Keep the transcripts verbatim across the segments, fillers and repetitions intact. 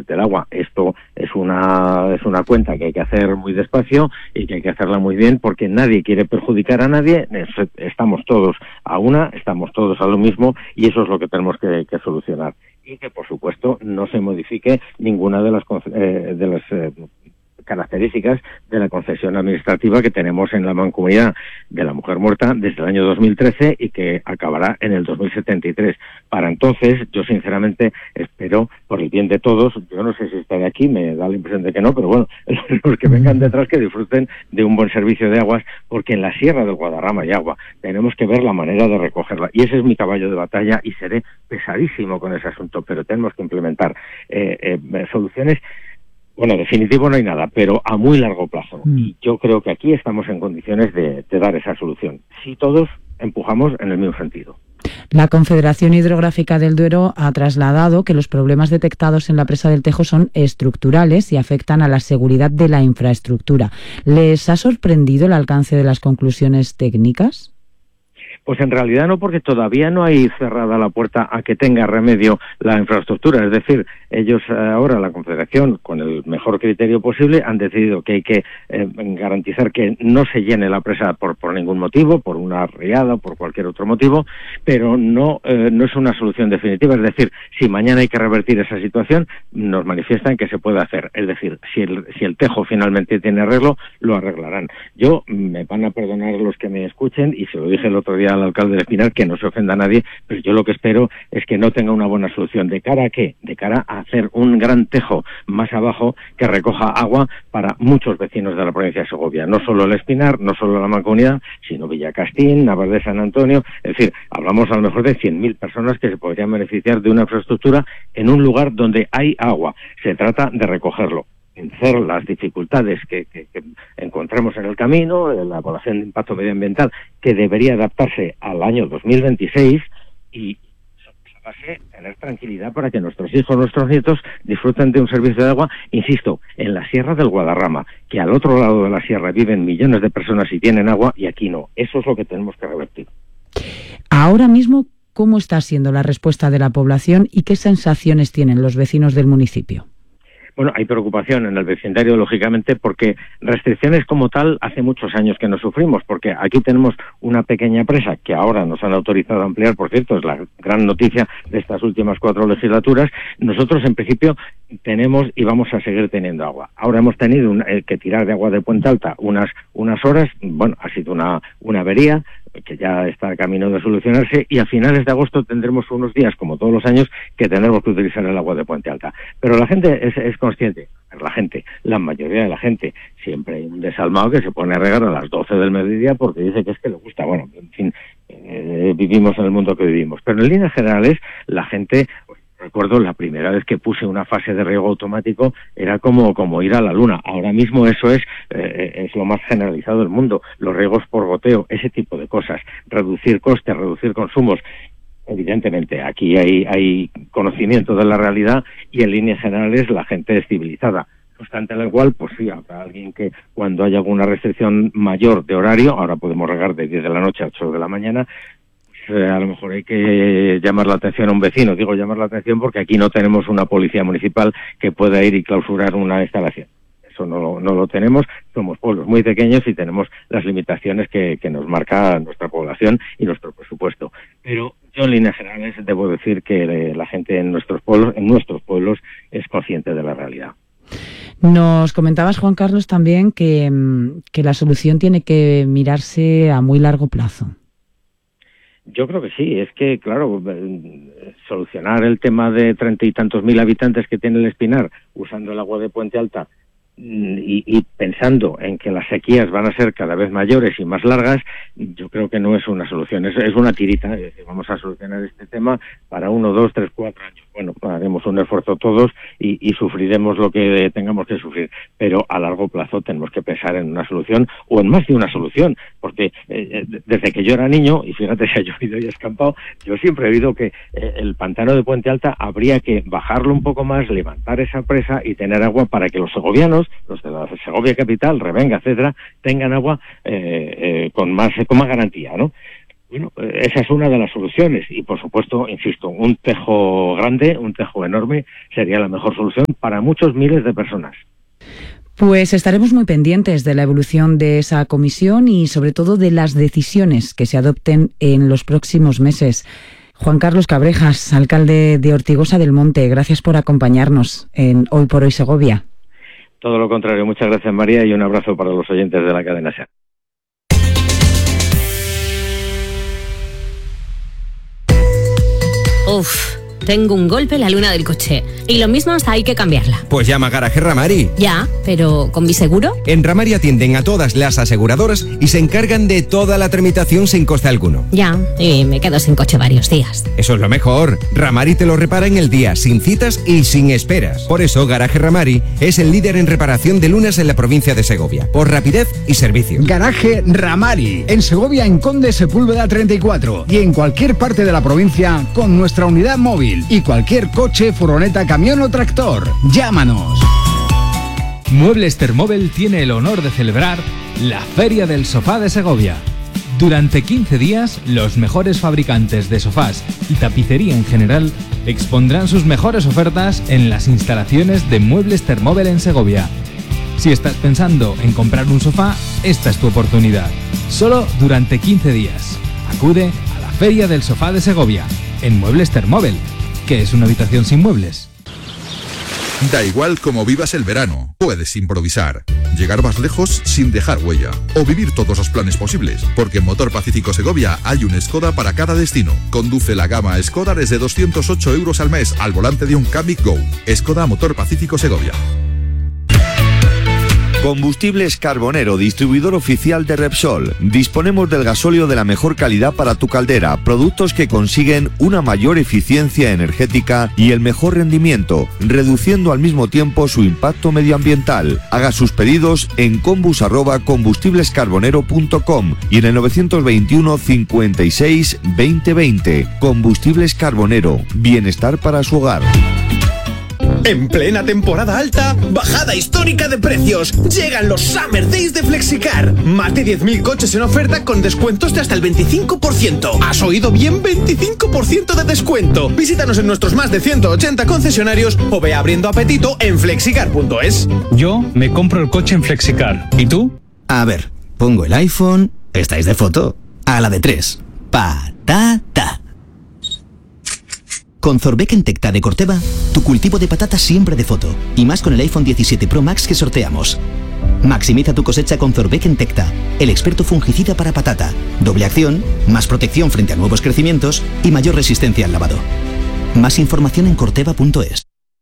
del agua. Esto es una es una cuenta que hay que hacer muy despacio y que hay que hacerla muy bien, porque nadie quiere perjudicar a nadie. Estamos todos a una, estamos todos a lo mismo, y eso es lo que tenemos que, que solucionar. Y que, por supuesto, no se modifique ninguna de las eh, de las eh, características de la concesión administrativa que tenemos en la Mancomunidad de la Mujer Muerta desde el año dos mil trece y que acabará en el dos mil setenta y tres. Para entonces, yo sinceramente espero, por el bien de todos, yo no sé si estaré aquí, me da la impresión de que no, pero bueno, los que vengan detrás que disfruten de un buen servicio de aguas, porque en la Sierra del Guadarrama hay agua. Tenemos que ver la manera de recogerla, y ese es mi caballo de batalla, y seré pesadísimo con ese asunto, pero tenemos que implementar eh, eh, soluciones. Bueno, definitivo no hay nada, pero a muy largo plazo. Mm. Y yo creo que aquí estamos en condiciones de, de dar esa solución, si todos empujamos en el mismo sentido. La Confederación Hidrográfica del Duero ha trasladado que los problemas detectados en la presa del Tejo son estructurales y afectan a la seguridad de la infraestructura. ¿Les ha sorprendido el alcance de las conclusiones técnicas? Pues en realidad no, porque todavía no hay cerrada la puerta a que tenga remedio la infraestructura. Es decir, ellos ahora, la Confederación, con el mejor criterio posible, han decidido que hay que eh, garantizar que no se llene la presa por, por ningún motivo, por una riada o por cualquier otro motivo, pero no, eh, no es una solución definitiva. Es decir, si mañana hay que revertir esa situación, nos manifiestan que se puede hacer. Es decir, si el, si el Tejo finalmente tiene arreglo, lo arreglarán. Yo, me van a perdonar los que me escuchen, y se lo dije el otro día al alcalde de Espinar, que no se ofenda a nadie, pero yo lo que espero es que no tenga una buena solución. ¿De cara a qué? De cara a hacer un gran tejo más abajo que recoja agua para muchos vecinos de la provincia de Segovia. No solo el Espinar, no solo la Mancomunidad, sino Villacastín, Navas de San Antonio. Es decir, hablamos a lo mejor de cien mil personas que se podrían beneficiar de una infraestructura en un lugar donde hay agua. Se trata de recogerlo, vencer las dificultades que, que, que encontramos en el camino, la evaluación de impacto medioambiental, que debería adaptarse al año dos mil veintiséis, y base, tener tranquilidad para que nuestros hijos, nuestros nietos disfruten de un servicio de agua, insisto, en la Sierra del Guadarrama, que al otro lado de la sierra viven millones de personas y tienen agua, y aquí no. Eso es lo que tenemos que revertir. Ahora mismo, ¿cómo está siendo la respuesta de la población y qué sensaciones tienen los vecinos del municipio? Bueno, hay preocupación en el vecindario, lógicamente, porque restricciones como tal hace muchos años que no sufrimos, porque aquí tenemos una pequeña presa que ahora nos han autorizado a ampliar, por cierto, es la gran noticia de estas últimas cuatro legislaturas. Nosotros, en principio, tenemos y vamos a seguir teniendo agua. Ahora hemos tenido un, eh, que tirar de agua de Puente Alta unas unas horas, bueno, ha sido una, una avería que ya está a camino de solucionarse, y a finales de agosto tendremos unos días, como todos los años, que tendremos que utilizar el agua de Puente Alta. Pero la gente es, es consciente, la gente, la mayoría de la gente, siempre hay un desalmado que se pone a regar a las doce del mediodía porque dice que es que le gusta. Bueno, en fin, eh, vivimos en el mundo que vivimos. Pero en líneas generales, la gente... Recuerdo la primera vez que puse una fase de riego automático, era como, como ir a la luna. Ahora mismo eso es, eh, es lo más generalizado del mundo. Los riegos por goteo, ese tipo de cosas. Reducir costes, reducir consumos. Evidentemente, aquí hay, hay conocimiento de la realidad, y en líneas generales la gente es civilizada. No obstante lo cual, pues sí, habrá alguien que cuando haya alguna restricción mayor de horario, ahora podemos regar de diez de la noche a ocho de la mañana, Eh, a lo mejor hay que llamar la atención a un vecino. Digo llamar la atención porque aquí no tenemos una policía municipal que pueda ir y clausurar una instalación. Eso no, no lo tenemos. Somos pueblos muy pequeños y tenemos las limitaciones que, que nos marca nuestra población y nuestro presupuesto. Pero yo, en líneas generales, debo decir que la gente en nuestros pueblos, en nuestros pueblos es consciente de la realidad. Nos comentabas, Juan Carlos, también que, que la solución tiene que mirarse a muy largo plazo. Yo creo que sí, es que, claro, solucionar el tema de treinta y tantos mil habitantes que tiene el Espinar usando el agua de Puente Alta y, y pensando en que las sequías van a ser cada vez mayores y más largas, yo creo que no es una solución, es, es una tirita. Es decir, vamos a solucionar este tema para uno, dos, tres, cuatro años. Bueno, haremos un esfuerzo todos y, y sufriremos lo que tengamos que sufrir, pero a largo plazo tenemos que pensar en una solución, o en más de una solución, porque eh, desde que yo era niño, y fíjate si ha llovido y escampado, yo siempre he oído que eh, el pantano de Puente Alta habría que bajarlo un poco más, levantar esa presa y tener agua para que los segovianos, los de la Segovia capital, Revenga, etcétera, tengan agua eh, eh, con más con más garantía, ¿no? bueno, esa es una de las soluciones y, por supuesto, insisto, un tejo grande, un tejo enorme sería la mejor solución para muchos miles de personas. Pues estaremos muy pendientes de la evolución de esa comisión y, sobre todo, de las decisiones que se adopten en los próximos meses. Juan Carlos Cabrejas, alcalde de Ortigosa del Monte, gracias por acompañarnos en Hoy por Hoy Segovia. Todo lo contrario, muchas gracias, María, y un abrazo para los oyentes de la cadena SER. Uf, tengo un golpe en la luna del coche. Y lo mismo hasta hay que cambiarla. Pues llama a Garaje Ramari. Ya, pero ¿con mi seguro? En Ramari atienden a todas las aseguradoras y se encargan de toda la tramitación sin coste alguno. Ya, y me quedo sin coche varios días. Eso es lo mejor. Ramari te lo repara en el día, sin citas y sin esperas. Por eso Garaje Ramari es el líder en reparación de lunas en la provincia de Segovia, por rapidez y servicio. Garaje Ramari, en Segovia, en Conde Sepúlveda treinta y cuatro y en cualquier parte de la provincia con nuestra unidad móvil y cualquier coche, furgoneta, camión o tractor. Llámanos. Muebles Thermobel tiene el honor de celebrar la Feria del Sofá de Segovia. Durante quince días, los mejores fabricantes de sofás y tapicería en general expondrán sus mejores ofertas en las instalaciones de Muebles Thermobel en Segovia. Si estás pensando en comprar un sofá, esta es tu oportunidad. Solo durante quince días. Acude a la Feria del Sofá de Segovia, en Muebles Thermobel. ¿Qué es una habitación sin muebles? Da igual cómo vivas el verano, puedes improvisar, llegar más lejos sin dejar huella o vivir todos los planes posibles, porque en Motor Pacífico Segovia hay un Skoda para cada destino. Conduce la gama Skoda desde doscientos ocho euros al mes al volante de un Kamiq Go. Skoda Motor Pacífico Segovia. Combustibles Carbonero, distribuidor oficial de Repsol. Disponemos del gasóleo de la mejor calidad para tu caldera, productos que consiguen una mayor eficiencia energética y el mejor rendimiento, reduciendo al mismo tiempo su impacto medioambiental. Haga sus pedidos en combus arroba combustiblescarbonero punto com y en el novecientos veintiuno cincuenta y seis veinte veinte. Combustibles Carbonero, bienestar para su hogar. En plena temporada alta, bajada histórica de precios. Llegan los Summer Days de Flexicar. Más de diez mil coches en oferta con descuentos de hasta el veinticinco por ciento. ¿Has oído bien? veinticinco por ciento de descuento. Visítanos en nuestros más de ciento ochenta concesionarios o ve abriendo apetito en flexicar punto es. Yo me compro el coche en Flexicar. ¿Y tú? A ver, pongo el iPhone. ¿Estáis de foto? A la de tres. Patata. Con Zorbeck Entecta de Corteva, tu cultivo de patatas siempre de foto. Y más con el iPhone diecisiete Pro Max que sorteamos. Maximiza tu cosecha con Zorbeck Entecta, el experto fungicida para patata. Doble acción, más protección frente a nuevos crecimientos y mayor resistencia al lavado. Más información en corteva punto es.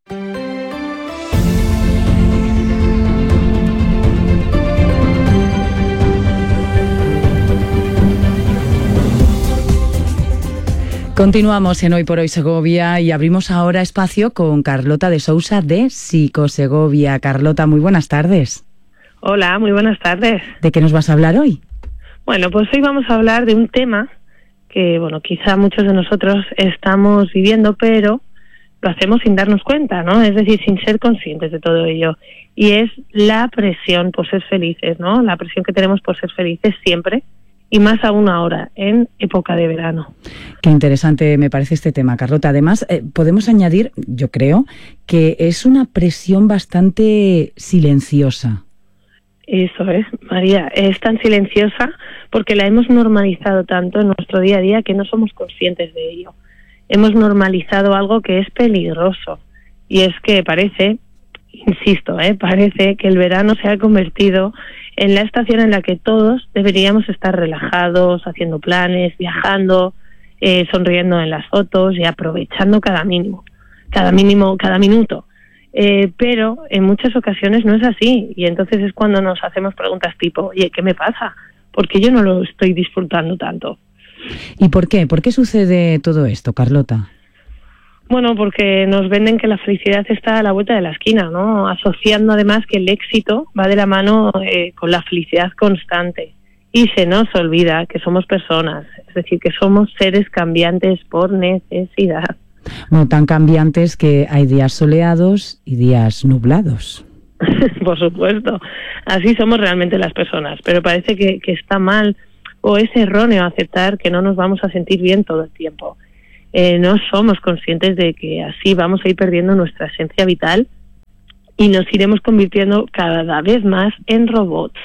Continuamos en Hoy por Hoy Segovia y abrimos ahora espacio con Carlota de Sousa de Psicosegovia. Carlota, muy buenas tardes. Hola, muy buenas tardes. ¿De qué nos vas a hablar hoy? Bueno, pues hoy vamos a hablar de un tema que, bueno, quizá muchos de nosotros estamos viviendo, pero lo hacemos sin darnos cuenta, ¿no? Es decir, sin ser conscientes de todo ello. Y es la presión por ser felices, ¿no? La presión que tenemos por ser felices siempre. Y más aún ahora, en época de verano. Qué interesante me parece este tema, Carlota. Además, eh, podemos añadir, yo creo, que es una presión bastante silenciosa. Eso es, María. Es tan silenciosa porque la hemos normalizado tanto en nuestro día a día que no somos conscientes de ello. Hemos normalizado algo que es peligroso. Y es que parece, insisto, eh, parece que el verano se ha convertido en la estación en la que todos deberíamos estar relajados, haciendo planes, viajando, eh, sonriendo en las fotos y aprovechando cada mínimo, cada mínimo, cada minuto. Eh, pero en muchas ocasiones no es así y entonces es cuando nos hacemos preguntas tipo, oye, ¿qué me pasa? ¿Por qué yo no lo estoy disfrutando tanto? ¿Y por qué? ¿Por qué sucede todo esto, Carlota? Bueno, porque nos venden que la felicidad está a la vuelta de la esquina, ¿no? Asociando además que el éxito va de la mano eh, con la felicidad constante. Y se nos olvida que somos personas, es decir, que somos seres cambiantes por necesidad. Bueno, tan cambiantes que hay días soleados y días nublados. Por supuesto, así somos realmente las personas, pero parece que, que está mal o es erróneo aceptar que no nos vamos a sentir bien todo el tiempo. Eh, no somos conscientes de que así vamos a ir perdiendo nuestra esencia vital y nos iremos convirtiendo cada vez más en robots.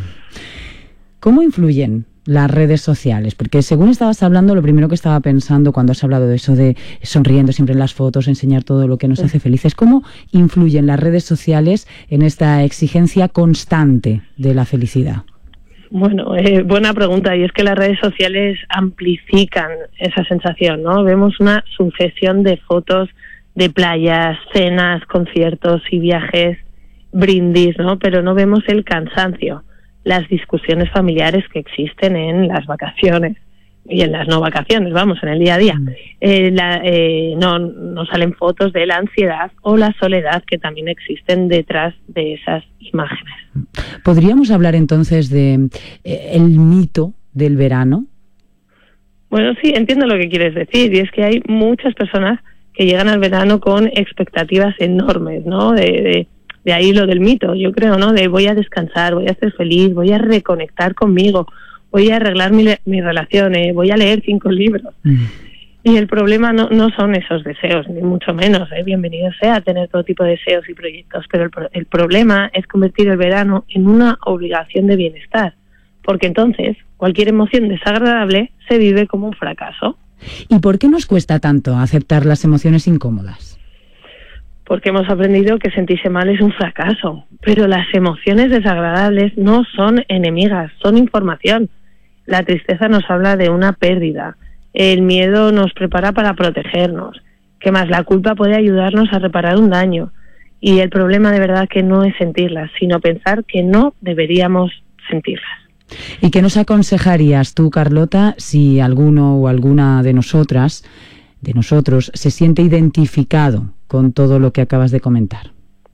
¿Cómo influyen las redes sociales? Porque según estabas hablando, lo primero que estaba pensando cuando has hablado de eso de sonriendo siempre en las fotos, enseñar todo lo que nos hace felices, ¿cómo influyen las redes sociales en esta exigencia constante de la felicidad? Bueno, eh, buena pregunta, y es que las redes sociales amplifican esa sensación, ¿no? Vemos una sucesión de fotos de playas, cenas, conciertos y viajes, brindis, ¿no? Pero no vemos el cansancio, las discusiones familiares que existen en las vacaciones y en las no vacaciones, vamos, en el día a día. Eh, la, eh, no, no salen fotos de la ansiedad o la soledad que también existen detrás de esas imágenes. ¿Podríamos hablar entonces de eh, el mito del verano? Bueno, sí, entiendo lo que quieres decir, y es que hay muchas personas que llegan al verano con expectativas enormes, ¿no? De, de, de ahí lo del mito, yo creo, ¿no? De voy a descansar, voy a ser feliz, voy a reconectar conmigo, voy a arreglar mi, mi relación, eh, voy a leer cinco libros. Mm. Y el problema no, no son esos deseos, ni mucho menos, ¿eh? Bienvenido sea a tener todo tipo de deseos y proyectos, pero el, el problema es convertir el verano en una obligación de bienestar, porque entonces cualquier emoción desagradable se vive como un fracaso. ¿Y por qué nos cuesta tanto aceptar las emociones incómodas? Porque hemos aprendido que sentirse mal es un fracaso, pero las emociones desagradables no son enemigas, son información. La tristeza nos habla de una pérdida, el miedo nos prepara para protegernos, ¿qué más? La culpa puede ayudarnos a reparar un daño, y el problema de verdad que no es sentirlas, sino pensar que no deberíamos sentirlas. ¿Y qué nos aconsejarías tú, Carlota, si alguno o alguna de nosotras, de nosotros, se siente identificado con todo lo que acabas de comentar?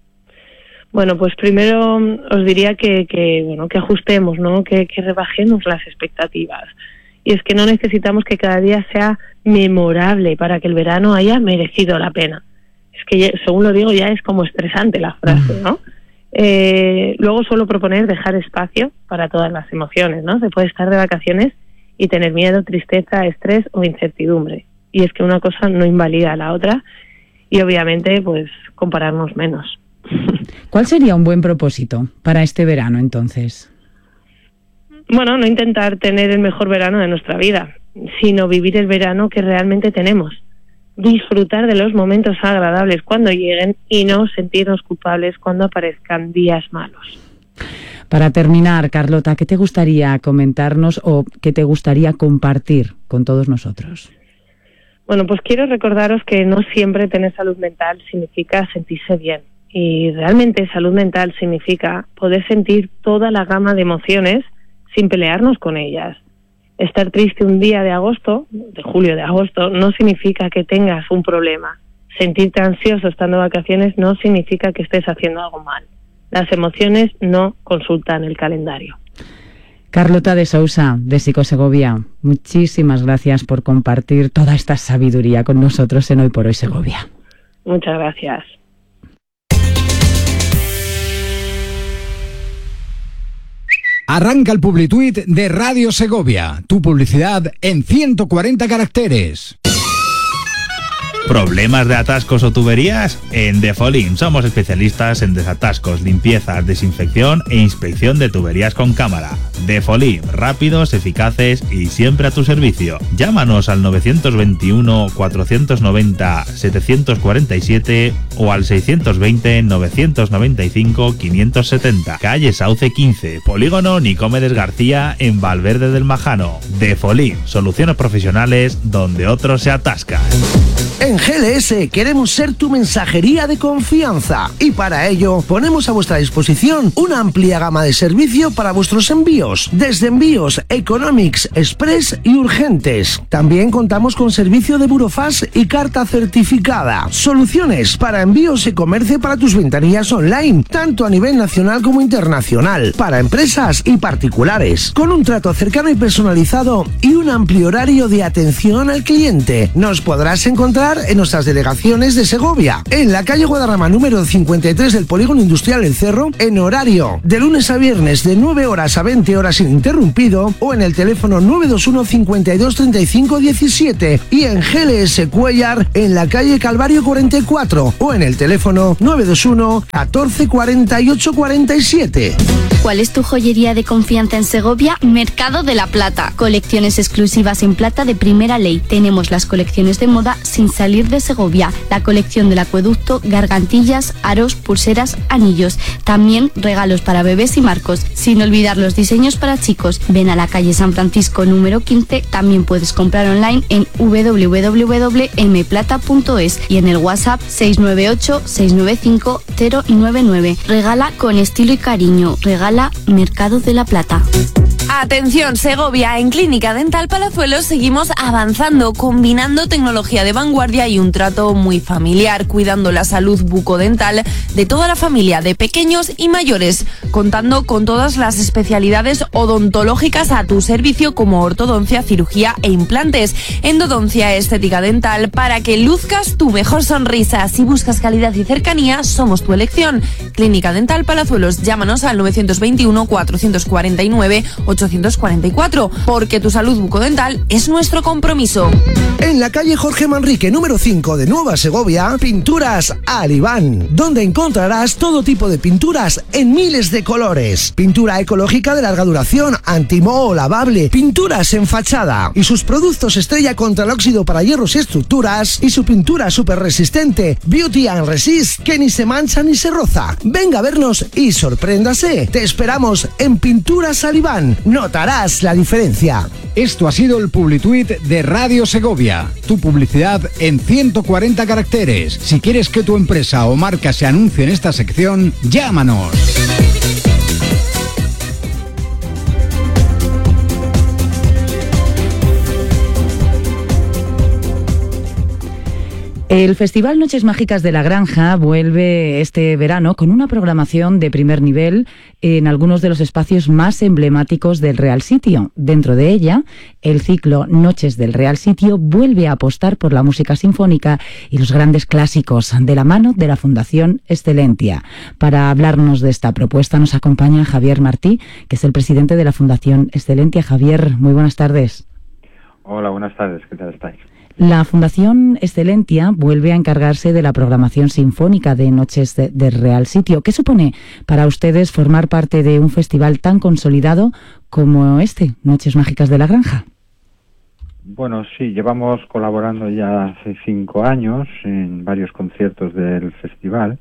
Bueno, pues primero os diría que, que bueno, que ajustemos, ¿no? Que, que rebajemos las expectativas. Y es que no necesitamos que cada día sea memorable para que el verano haya merecido la pena. Es que, ya, según lo digo, ya es como estresante la frase, ¿no? Eh, luego suelo proponer dejar espacio para todas las emociones, ¿no? Se puede estar de vacaciones y tener miedo, tristeza, estrés o incertidumbre. Y es que una cosa no invalida a la otra y obviamente pues compararnos menos. ¿Cuál sería un buen propósito para este verano entonces? Bueno, no intentar tener el mejor verano de nuestra vida, sino vivir el verano que realmente tenemos. Disfrutar de los momentos agradables cuando lleguen y no sentirnos culpables cuando aparezcan días malos. Para terminar, Carlota, ¿qué te gustaría comentarnos o qué te gustaría compartir con todos nosotros? Bueno, pues quiero recordaros que no siempre tener salud mental significa sentirse bien. Y realmente salud mental significa poder sentir toda la gama de emociones sin pelearnos con ellas. Estar triste un día de agosto, de julio, de agosto, no significa que tengas un problema. Sentirte ansioso estando de vacaciones no significa que estés haciendo algo mal. Las emociones no consultan el calendario. Carlota de Sousa, de Psicosegovia, muchísimas gracias por compartir toda esta sabiduría con nosotros en Hoy por Hoy Segovia. Muchas gracias. Arranca el Publituit de Radio Segovia, tu publicidad en ciento cuarenta caracteres. ¿Problemas de atascos o tuberías? En Defolim somos especialistas en desatascos, limpiezas, desinfección e inspección de tuberías con cámara. Defolim, rápidos, eficaces y siempre a tu servicio. Llámanos al nueve dos uno, cuatro nueve cero, siete cuatro siete o al seis dos cero, nueve nueve cinco, cinco siete cero. Calle Sauce quince, Polígono Nicomedes García en Valverde del Majano. Defolim, soluciones profesionales donde otros se atascan. En G L S queremos ser tu mensajería de confianza y para ello ponemos a vuestra disposición una amplia gama de servicio para vuestros envíos, desde envíos Economics, Express y urgentes. También contamos con servicio de burofax y carta certificada. Soluciones para envíos y comercio para tus ventanillas online, tanto a nivel nacional como internacional, para empresas y particulares, con un trato cercano y personalizado y un amplio horario de atención al cliente. Nos podrás encontrar comprar en nuestras delegaciones de Segovia, en la calle Guadarrama número cincuenta y tres del Polígono Industrial El Cerro, en horario de lunes a viernes de nueve horas a veinte horas ininterrumpido, o en el teléfono nueve dos uno, cincuenta y dos, treinta y cinco, diecisiete, y en G L S Cuellar en la calle Calvario cuarenta y cuatro, o en el teléfono nueve dos uno, catorce, cuarenta y ocho, cuarenta y siete. ¿Cuál es tu joyería de confianza en Segovia? Mercado de la Plata. Colecciones exclusivas en plata de primera ley. Tenemos las colecciones de moda sin salir de Segovia. La colección del acueducto, gargantillas, aros, pulseras, anillos. También regalos para bebés y marcos. Sin olvidar los diseños para chicos. Ven a la calle San Francisco número quince. También puedes comprar online en w w w punto m plata punto es y en el WhatsApp seis nueve ocho, seis nueve cinco, cero nueve nueve. Regala con estilo y cariño. Regala Mercado de la Plata. Atención, Segovia, en Clínica Dental Palazuelos seguimos avanzando, combinando tecnología de vanguardia y un trato muy familiar, cuidando la salud bucodental de toda la familia, de pequeños y mayores, contando con todas las especialidades odontológicas a tu servicio, como ortodoncia, cirugía e implantes, endodoncia, estética dental, para que luzcas tu mejor sonrisa. Si buscas calidad y cercanía, somos tu elección. Clínica Dental Palazuelos, llámanos al nueve dos uno, cuatro cuatro nueve, ocho cuatro cuatro, porque tu salud bucodental es nuestro compromiso. En la calle Jorge Manrique número cinco de Nueva Segovia, Pinturas Alibán, donde encontrarás todo tipo de pinturas en miles de colores. Pintura ecológica de larga duración, antimoho, lavable, pinturas en fachada y sus productos estrella contra el óxido para hierros y estructuras, y su pintura súper resistente Beauty and Resist, que ni se mancha ni se roza. Venga a vernos y sorpréndase. Te esperamos en Pinturas Alibán. Notarás la diferencia. Esto ha sido el Publituit de Radio Segovia. Tu publicidad en ciento cuarenta caracteres. Si quieres que tu empresa o marca se anuncie en esta sección, llámanos. El Festival Noches Mágicas de la Granja vuelve este verano con una programación de primer nivel en algunos de los espacios más emblemáticos del Real Sitio. Dentro de ella, el ciclo Noches del Real Sitio vuelve a apostar por la música sinfónica y los grandes clásicos de la mano de la Fundación Excelentia. Para hablarnos de esta propuesta nos acompaña Javier Martí, que es el presidente de la Fundación Excelentia. Javier, muy buenas tardes. Hola, buenas tardes. ¿Qué tal estáis? La Fundación Excelentia vuelve a encargarse de la programación sinfónica de Noches de, de Real Sitio. ¿Qué supone para ustedes formar parte de un festival tan consolidado como este, Noches Mágicas de la Granja? Bueno, sí, llevamos colaborando ya hace cinco años en varios conciertos del festival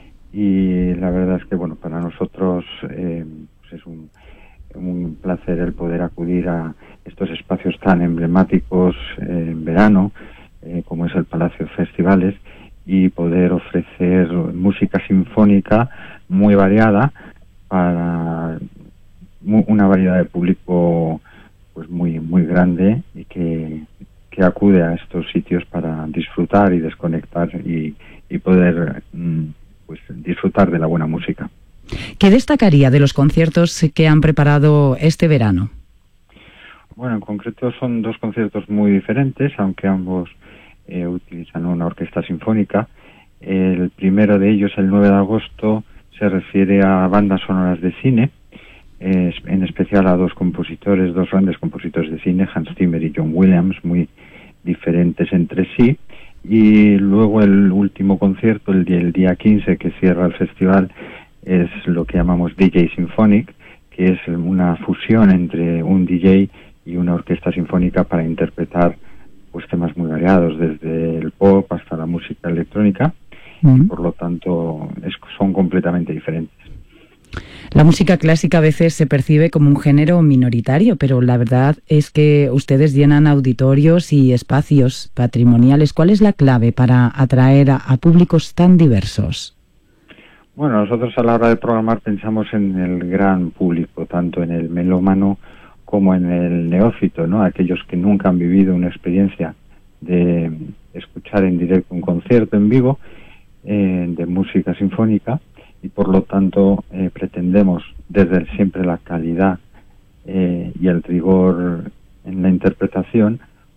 y la verdad es que, bueno, para nosotros eh, pues es un, un placer el poder acudir a estos espacios tan emblemáticos eh, en verano, eh, como es el Palacio de Festivales, y poder ofrecer música sinfónica muy variada para una variedad de público pues muy muy grande y que, que acude a estos sitios para disfrutar y desconectar y, y poder pues disfrutar de la buena música. ¿Qué destacaría de los conciertos que han preparado este verano? Bueno, en concreto son dos conciertos muy diferentes, aunque ambos eh, utilizan una orquesta sinfónica. El primero de ellos, el nueve de agosto, se refiere a bandas sonoras de cine, eh, en especial a dos compositores, dos grandes compositores de cine, Hans Zimmer y John Williams, muy diferentes entre sí. Y luego el último concierto, el día, el día quince, que cierra el festival, es lo que llamamos D J Symphonic, que es una fusión entre un D J y una orquesta sinfónica para interpretar pues temas muy variados, desde el pop hasta la música electrónica, uh-huh. y por lo tanto es, son completamente diferentes. La música clásica a veces se percibe como un género minoritario, pero la verdad es que ustedes llenan auditorios y espacios patrimoniales. ¿Cuál es la clave para atraer a, a públicos tan diversos? Bueno, nosotros a la hora de programar pensamos en el gran público, tanto en el melómano como en el neófito, ¿no? Aquellos que nunca han vivido una experiencia de escuchar en directo un concierto en vivo eh, de música sinfónica, y por lo tanto eh, pretendemos desde siempre la calidad eh, y el rigor en la interpretación,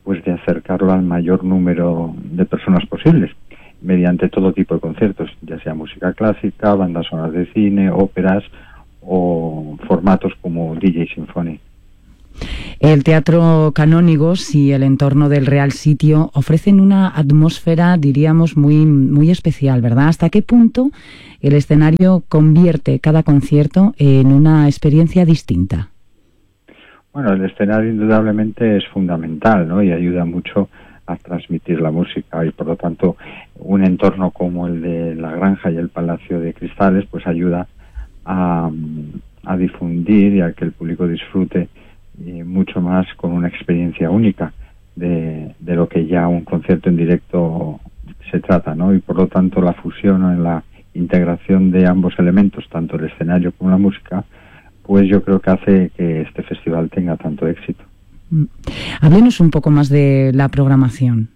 pues de acercarlo al mayor número de personas posibles, mediante todo tipo de conciertos, ya sea música clásica, bandas sonoras de cine, óperas o formatos como D J Symphony. El Teatro Canónigos y el entorno del Real Sitio ofrecen una atmósfera, diríamos, muy, muy especial, ¿verdad? ¿Hasta qué punto el escenario convierte cada concierto en una experiencia distinta? Bueno, el escenario indudablemente es fundamental, ¿no? Y ayuda mucho a transmitir la música, y por lo tanto un entorno como el de La Granja y el Palacio de Cristales pues ayuda a, a difundir y a que el público disfrute y mucho más con una experiencia única de, de lo que ya un concierto en directo se trata, ¿no? Y por lo tanto la fusión en la integración de ambos elementos, tanto el escenario como la música, pues yo creo que hace que este festival tenga tanto éxito. Háblenos un poco más de la programación.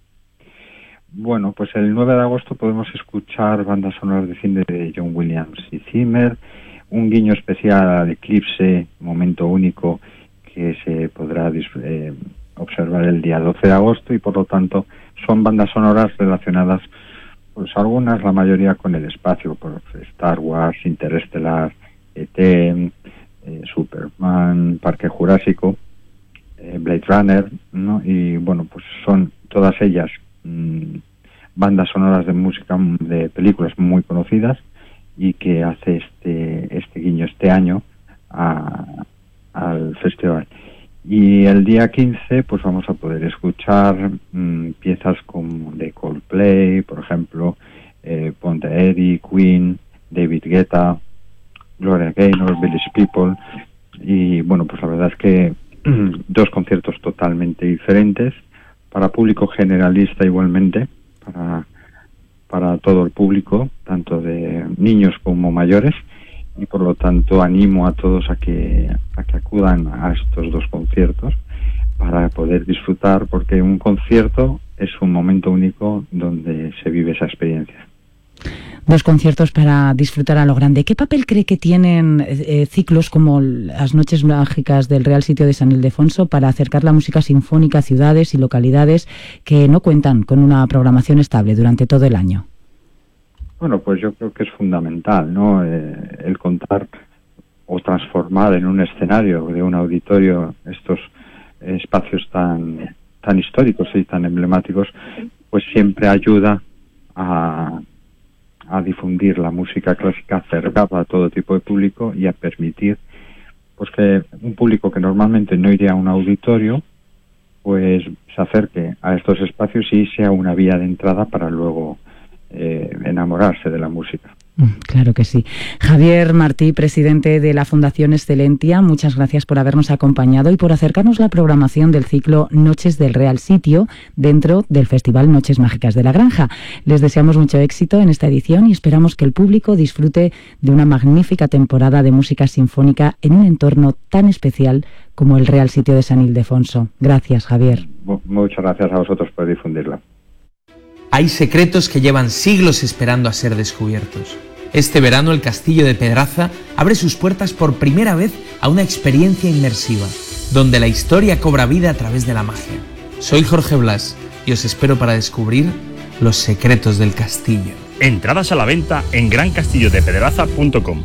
Bueno, pues el nueve de agosto podemos escuchar bandas sonoras de cine de John Williams y Zimmer, un guiño especial al Eclipse, momento único que se podrá eh, observar el día doce de agosto, y por lo tanto son bandas sonoras relacionadas, pues algunas, la mayoría, con el espacio, por Star Wars, Interestelar, E T, eh, Superman, Parque Jurásico, eh, Blade Runner, ¿no? Y bueno, pues son todas ellas mmm, bandas sonoras de música de películas muy conocidas, y que hace este este guiño este año a, al festival. Y el día quince pues vamos a poder escuchar mmm, piezas como de Coldplay, por ejemplo, eh, Ponte Eddie, Queen, David Guetta, Gloria Gaynor, Village People, y bueno, pues la verdad es que dos conciertos totalmente diferentes, para público generalista igualmente, para para todo el público, tanto de niños como mayores, y por lo tanto animo a todos a que a que acudan a estos dos conciertos para poder disfrutar, porque un concierto es un momento único donde se vive esa experiencia. Dos conciertos para disfrutar a lo grande. ¿Qué papel cree que tienen eh, ciclos como las Noches Mágicas del Real Sitio de San Ildefonso para acercar la música sinfónica a ciudades y localidades que no cuentan con una programación estable durante todo el año? Bueno, pues yo creo que es fundamental, ¿no? Eh, el contar o transformar en un escenario de un auditorio estos eh, espacios tan tan históricos y tan emblemáticos, pues siempre ayuda a a difundir la música clásica cercana a todo tipo de público, y a permitir pues que un público que normalmente no iría a un auditorio pues se acerque a estos espacios y sea una vía de entrada para luego eh, enamorarse de la música. Claro que sí. Javier Martí, presidente de la Fundación Excelentia, muchas gracias por habernos acompañado y por acercarnos la programación del ciclo Noches del Real Sitio dentro del Festival Noches Mágicas de La Granja. Les deseamos mucho éxito en esta edición y esperamos que el público disfrute de una magnífica temporada de música sinfónica en un entorno tan especial como el Real Sitio de San Ildefonso. Gracias, Javier. Muchas gracias a vosotros por difundirla. Hay secretos que llevan siglos esperando a ser descubiertos. Este verano el Castillo de Pedraza abre sus puertas por primera vez a una experiencia inmersiva, donde la historia cobra vida a través de la magia. Soy Jorge Blas y os espero para descubrir los secretos del castillo. Entradas a la venta en gran castillo de pedraza punto com.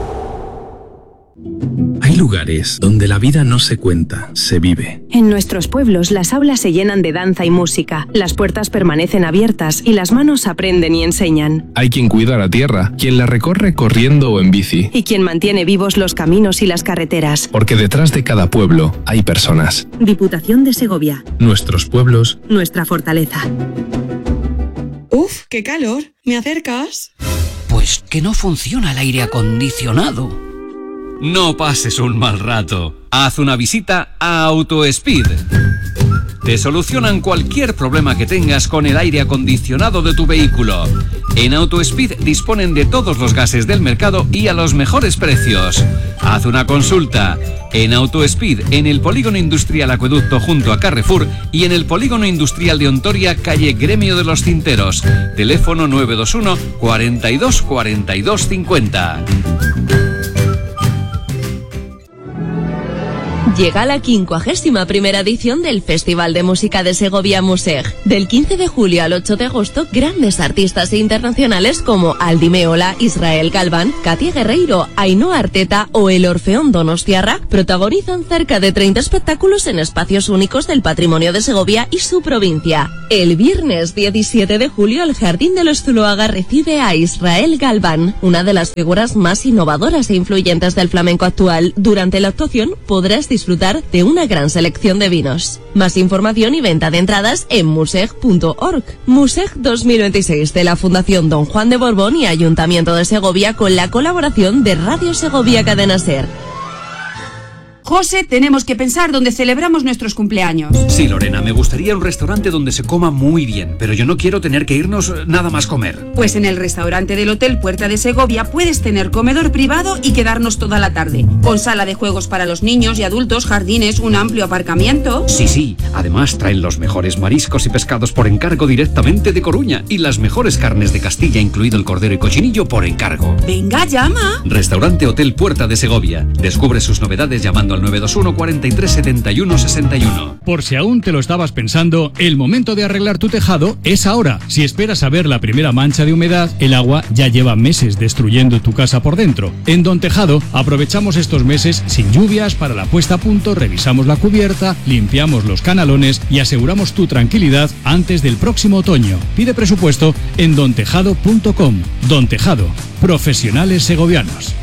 Hay lugares donde la vida no se cuenta, se vive. En nuestros pueblos las aulas se llenan de danza y música, las puertas permanecen abiertas y las manos aprenden y enseñan. Hay quien cuida la tierra, quien la recorre corriendo o en bici. Y quien mantiene vivos los caminos y las carreteras. Porque detrás de cada pueblo hay personas. Diputación de Segovia. Nuestros pueblos. Nuestra fortaleza. Uf, qué calor. ¿Me acercas? Pues que no funciona el aire acondicionado. No pases un mal rato. Haz una visita a AutoSpeed. Te solucionan cualquier problema que tengas con el aire acondicionado de tu vehículo. En AutoSpeed disponen de todos los gases del mercado y a los mejores precios. Haz una consulta. En AutoSpeed, en el Polígono Industrial Acueducto junto a Carrefour y en el Polígono Industrial de Ontoria, calle Gremio de los Cinteros. Teléfono nueve dos uno, cuarenta y dos, cuarenta y dos, cincuenta. Llega la quincuagésima primera edición del Festival de Música de Segovia Museg. Del quince de julio al ocho de agosto, grandes artistas internacionales como Aldi Meola, Israel Galván, Katia Guerreiro, Ainhoa Arteta o el Orfeón Donostiarra protagonizan cerca de treinta espectáculos en espacios únicos del patrimonio de Segovia y su provincia. El viernes diecisiete de julio, el Jardín de los Zuloaga recibe a Israel Galván, una de las figuras más innovadoras e influyentes del flamenco actual. Durante la actuación podrás disfrutar de una gran selección de vinos. Más información y venta de entradas en museg punto org. Museg dos mil veintiséis de la Fundación Don Juan de Borbón y Ayuntamiento de Segovia con la colaboración de Radio Segovia Cadena Ser. José, tenemos que pensar dónde celebramos nuestros cumpleaños. Sí, Lorena, me gustaría un restaurante donde se coma muy bien, pero yo no quiero tener que irnos nada más comer. Pues en el restaurante del Hotel Puerta de Segovia puedes tener comedor privado y quedarnos toda la tarde, con sala de juegos para los niños y adultos, jardines, un amplio aparcamiento. Sí, sí, además traen los mejores mariscos y pescados por encargo directamente de Coruña y las mejores carnes de Castilla, incluido el cordero y cochinillo, por encargo. Venga, llama. Restaurante Hotel Puerta de Segovia. Descubre sus novedades llamando al nueve dos uno, cuarenta y tres, setenta y uno, sesenta y uno. Por si aún te lo estabas pensando, el momento de arreglar tu tejado es ahora. Si esperas a ver la primera mancha de humedad, el agua ya lleva meses destruyendo tu casa por dentro. En Don Tejado aprovechamos estos meses sin lluvias para la puesta a punto, revisamos la cubierta, limpiamos los canalones y aseguramos tu tranquilidad antes del próximo otoño. Pide presupuesto en don tejado punto com. Don Tejado, profesionales segovianos.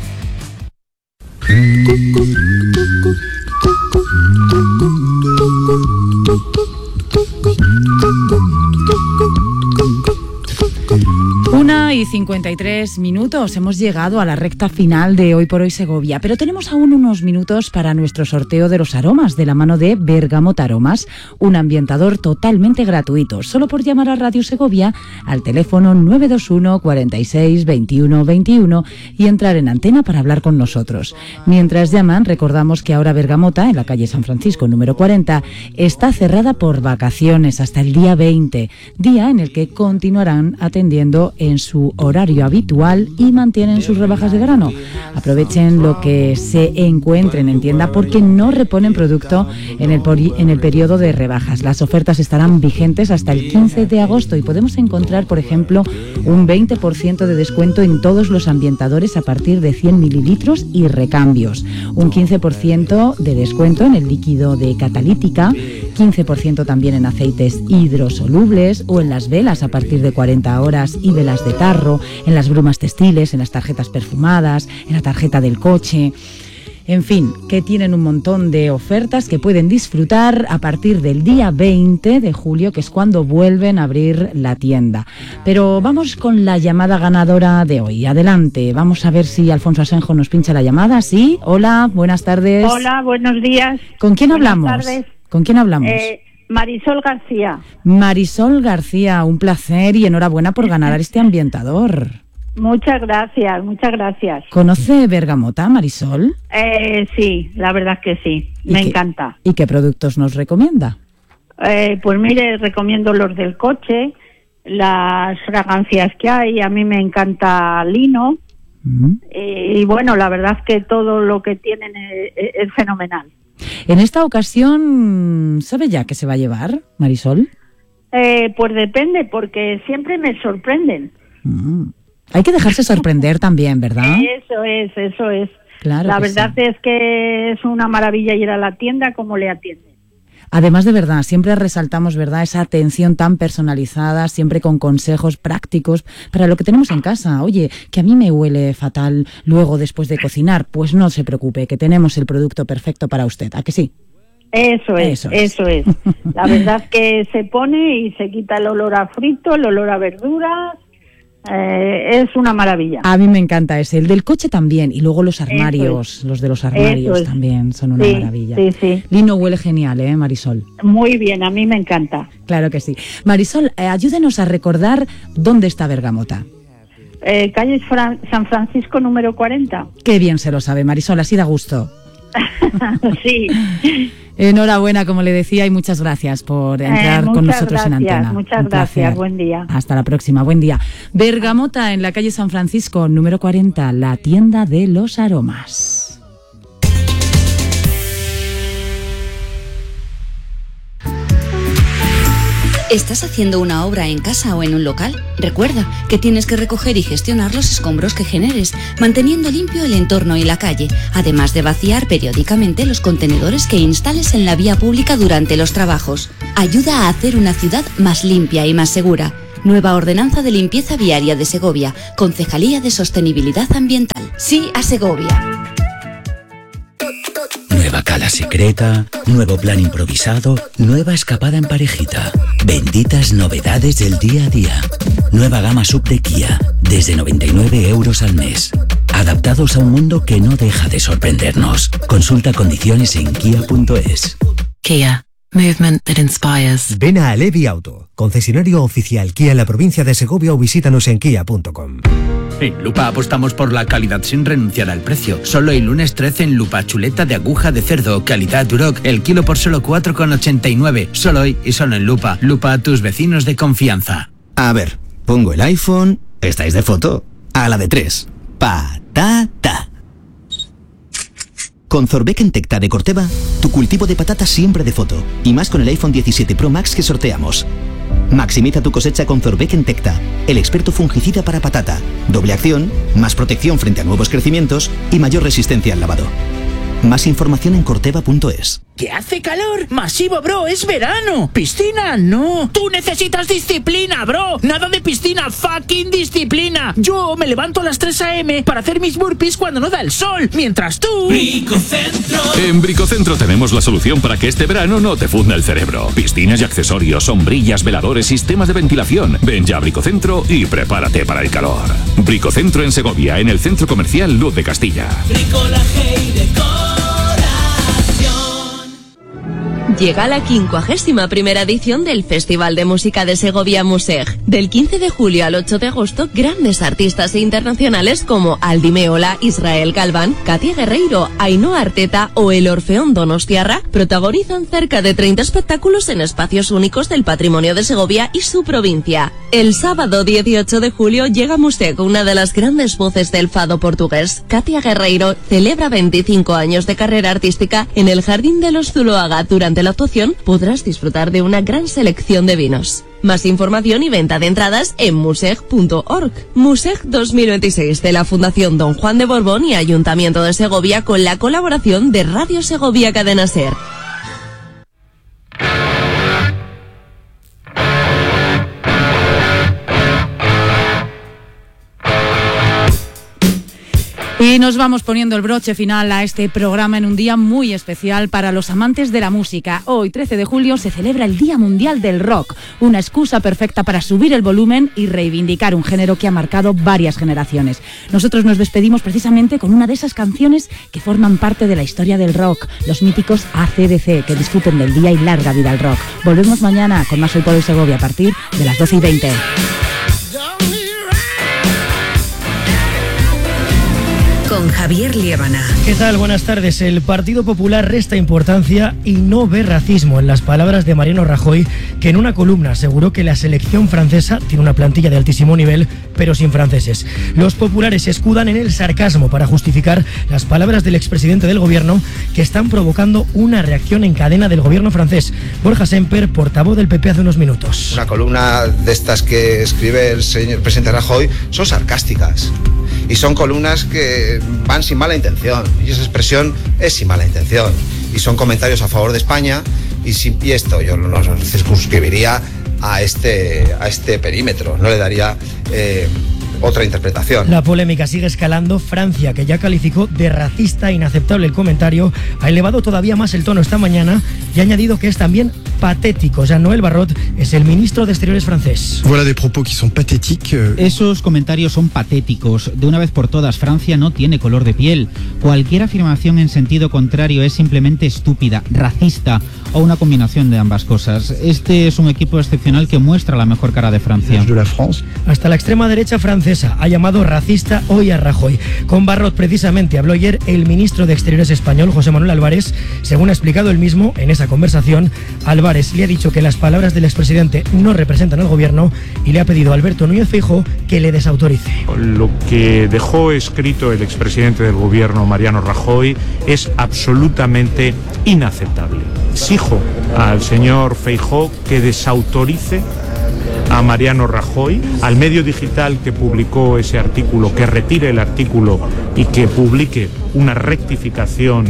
Una y cincuenta y tres minutos, hemos llegado a la recta final de Hoy por Hoy Segovia, pero tenemos aún unos minutos para nuestro sorteo de los aromas de la mano de Bergamot Aromas, un ambientador totalmente gratuito, solo por llamar a Radio Segovia al teléfono nueve dos uno, cuarenta y seis, veintiuno, veintiuno y entrar en antena para hablar con nosotros. Mientras llaman, recordamos que ahora Bergamota, en la calle San Francisco número cuarenta, está cerrada por vacaciones hasta el día veinte, día en el que continuarán atendiendo en su horario habitual y mantienen sus rebajas de verano. Aprovechen lo que se encuentren en tienda porque no reponen producto en el, pori- en el periodo de rebajas. Las ofertas estarán vigentes hasta el quince de agosto y podemos encontrar, por ejemplo, un veinte por ciento de descuento en todos los ambientadores a partir de cien mililitros y recambios, un quince por ciento de descuento en el líquido de catalítica, quince por ciento también en aceites hidrosolubles o en las velas a partir de cuarenta horas y velas de tarro, en las brumas textiles, en las tarjetas perfumadas, en la tarjeta del coche. En fin, que tienen un montón de ofertas que pueden disfrutar a partir del día veinte de julio, que es cuando vuelven a abrir la tienda. Pero vamos con la llamada ganadora de hoy. Adelante, vamos a ver si Alfonso Asenjo nos pincha la llamada. Sí, hola, buenas tardes. Hola, buenos días. ¿Con quién buenas hablamos? Tardes. ¿Con quién hablamos? Eh, Marisol García. Marisol García, un placer y enhorabuena por ganar este ambientador. Muchas gracias, muchas gracias. ¿Conoce Bergamota, Marisol? Eh, sí, la verdad que sí, me qué, encanta. ¿Y qué productos nos recomienda? Eh, pues mire, recomiendo los del coche, las fragancias que hay, a mí me encanta lino, uh-huh. eh, y bueno, la verdad es que todo lo que tienen es, es fenomenal. En esta ocasión, ¿sabe ya qué se va a llevar, Marisol? Eh, pues depende, porque siempre me sorprenden. Uh-huh. Hay que dejarse sorprender también, ¿verdad? Eso es, eso es. Claro la que verdad sí. es que es una maravilla ir a la tienda como le atienden. Además, de verdad, siempre resaltamos, ¿verdad?, esa atención tan personalizada, siempre con consejos prácticos para lo que tenemos en casa. Oye, que a mí me huele fatal luego después de cocinar, pues no se preocupe, que tenemos el producto perfecto para usted. ¿A que sí? Eso es, eso es. Eso es. La verdad que se pone y se quita el olor a frito, el olor a verduras. Eh, es una maravilla. A mí me encanta ese, el del coche también, y luego los armarios, es. los de los armarios es. también son una sí, maravilla. Sí, sí. Lino huele genial, ¿eh, Marisol? Muy bien, a mí me encanta. Claro que sí. Marisol, eh, ayúdenos a recordar dónde está Bergamota. Eh, calle Fran- San Francisco número cuarenta. Qué bien se lo sabe, Marisol, así da gusto. Sí. Enhorabuena, como le decía, y muchas gracias por entrar eh, con nosotros gracias, en antena. Muchas Un gracias, placer. buen día. Hasta la próxima, buen día. Bergamota, en la calle San Francisco, número cuarenta, la tienda de los aromas. ¿Estás haciendo una obra en casa o en un local? Recuerda que tienes que recoger y gestionar los escombros que generes, manteniendo limpio el entorno y la calle, además de vaciar periódicamente los contenedores que instales en la vía pública durante los trabajos. Ayuda a hacer una ciudad más limpia y más segura. Nueva Ordenanza de Limpieza Viaria de Segovia, Concejalía de Sostenibilidad Ambiental. Sí a Segovia. Nueva cala secreta, nuevo plan improvisado, nueva escapada en parejita. Benditas novedades del día a día. Nueva gama sub de Kia, desde noventa y nueve euros al mes. Adaptados a un mundo que no deja de sorprendernos. Consulta condiciones en kia punto es. Kia. Movement that inspires. Ven a Alevi Auto, concesionario oficial Kia en la provincia de Segovia, o visítanos en kia punto com. En Lupa apostamos por la calidad sin renunciar al precio. Solo el lunes trece en Lupa, chuleta de aguja de cerdo, calidad Duroc, el kilo por solo cuatro con ochenta y nueve. Solo hoy y solo en Lupa. Lupa, tus vecinos de confianza. A ver, pongo el iPhone, estáis de foto, a la de tres. Patata. Con Zorbeck Tecta de Corteva, tu cultivo de patatas siempre de foto. Y más con el iPhone diecisiete Pro Max que sorteamos. Maximiza tu cosecha con Zorbeck Tecta, el experto fungicida para patata. Doble acción, más protección frente a nuevos crecimientos y mayor resistencia al lavado. Más información en corteva punto es. ¿Que hace calor? Masivo, bro, es verano. Piscina, no. Tú necesitas disciplina, bro. Nada de piscina, fucking disciplina. Yo me levanto a las tres a eme para hacer mis burpees cuando no da el sol, mientras tú... Bricocentro. En Bricocentro tenemos la solución para que este verano no te funda el cerebro. Piscinas y accesorios, sombrillas, veladores, sistemas de ventilación. Ven ya a Bricocentro y prepárate para el calor. Bricocentro en Segovia, en el Centro Comercial Luz de Castilla. Bricolaje y decor. Llega la quincuagésima primera edición del Festival de Música de Segovia Museg. Del quince de julio al ocho de agosto, grandes artistas internacionales como Aldi Meola, Israel Galván, Katia Guerreiro, Ainhoa Arteta o el Orfeón Donostiarra protagonizan cerca de treinta espectáculos en espacios únicos del patrimonio de Segovia y su provincia. El sábado dieciocho de julio llega a Museg una de las grandes voces del fado portugués. Katia Guerreiro celebra veinticinco años de carrera artística en el Jardín de los Zuloaga. Durante la actuación podrás disfrutar de una gran selección de vinos. Más información y venta de entradas en museg punto org. Museg dos mil veintiséis de la Fundación Don Juan de Borbón y Ayuntamiento de Segovia con la colaboración de Radio Segovia Cadena Ser. Y nos vamos poniendo el broche final a este programa en un día muy especial para los amantes de la música. Hoy, trece de julio, se celebra el Día Mundial del Rock, una excusa perfecta para subir el volumen y reivindicar un género que ha marcado varias generaciones. Nosotros nos despedimos precisamente con una de esas canciones que forman parte de la historia del rock, los míticos A C D C, que disfruten del día y larga vida al rock. Volvemos mañana con más Hoy por Hoy Segovia a partir de las doce y veinte. Con Javier Liébana. ¿Qué tal? Buenas tardes. El Partido Popular resta importancia y no ve racismo, en las palabras de Mariano Rajoy, que en una columna aseguró que la selección francesa tiene una plantilla de altísimo nivel, pero sin franceses. Los populares se escudan en el sarcasmo para justificar las palabras del expresidente del gobierno, que están provocando una reacción en cadena del gobierno francés. Borja Semper, portavoz del P P hace unos minutos. Una columna de estas que escribe el señor presidente Rajoy son sarcásticas y son columnas que van sin mala intención, y esa expresión es sin mala intención, y son comentarios a favor de España, y, si, y esto yo lo no circunscribiría a este, a este perímetro, no le daría eh, otra interpretación. La polémica sigue escalando. Francia, que ya calificó de racista e inaceptable el comentario, ha elevado todavía más el tono esta mañana y ha añadido que es también patético. Jean-Noël Barrot es el ministro de Exteriores francés. Voilà des propos qui sont pathétiques. Esos comentarios son patéticos. De una vez por todas, Francia no tiene color de piel. Cualquier afirmación en sentido contrario es simplemente estúpida, racista o una combinación de ambas cosas. Este es un equipo excepcional que muestra la mejor cara de Francia. Hasta la extrema derecha francesa ha llamado racista hoy a Rajoy. Con Barrot precisamente habló ayer el ministro de Exteriores español, José Manuel Álvarez. Según ha explicado él mismo en esa conversación, Álvarez le ha dicho que las palabras del expresidente no representan al gobierno y le ha pedido a Alberto Núñez Feijóo que le desautorice. Lo que dejó escrito el expresidente del gobierno, Mariano Rajoy, es absolutamente inaceptable. exijo al señor Feijóo que desautorice a Mariano Rajoy, al medio digital que publicó ese artículo, que retire el artículo y que publique una rectificación.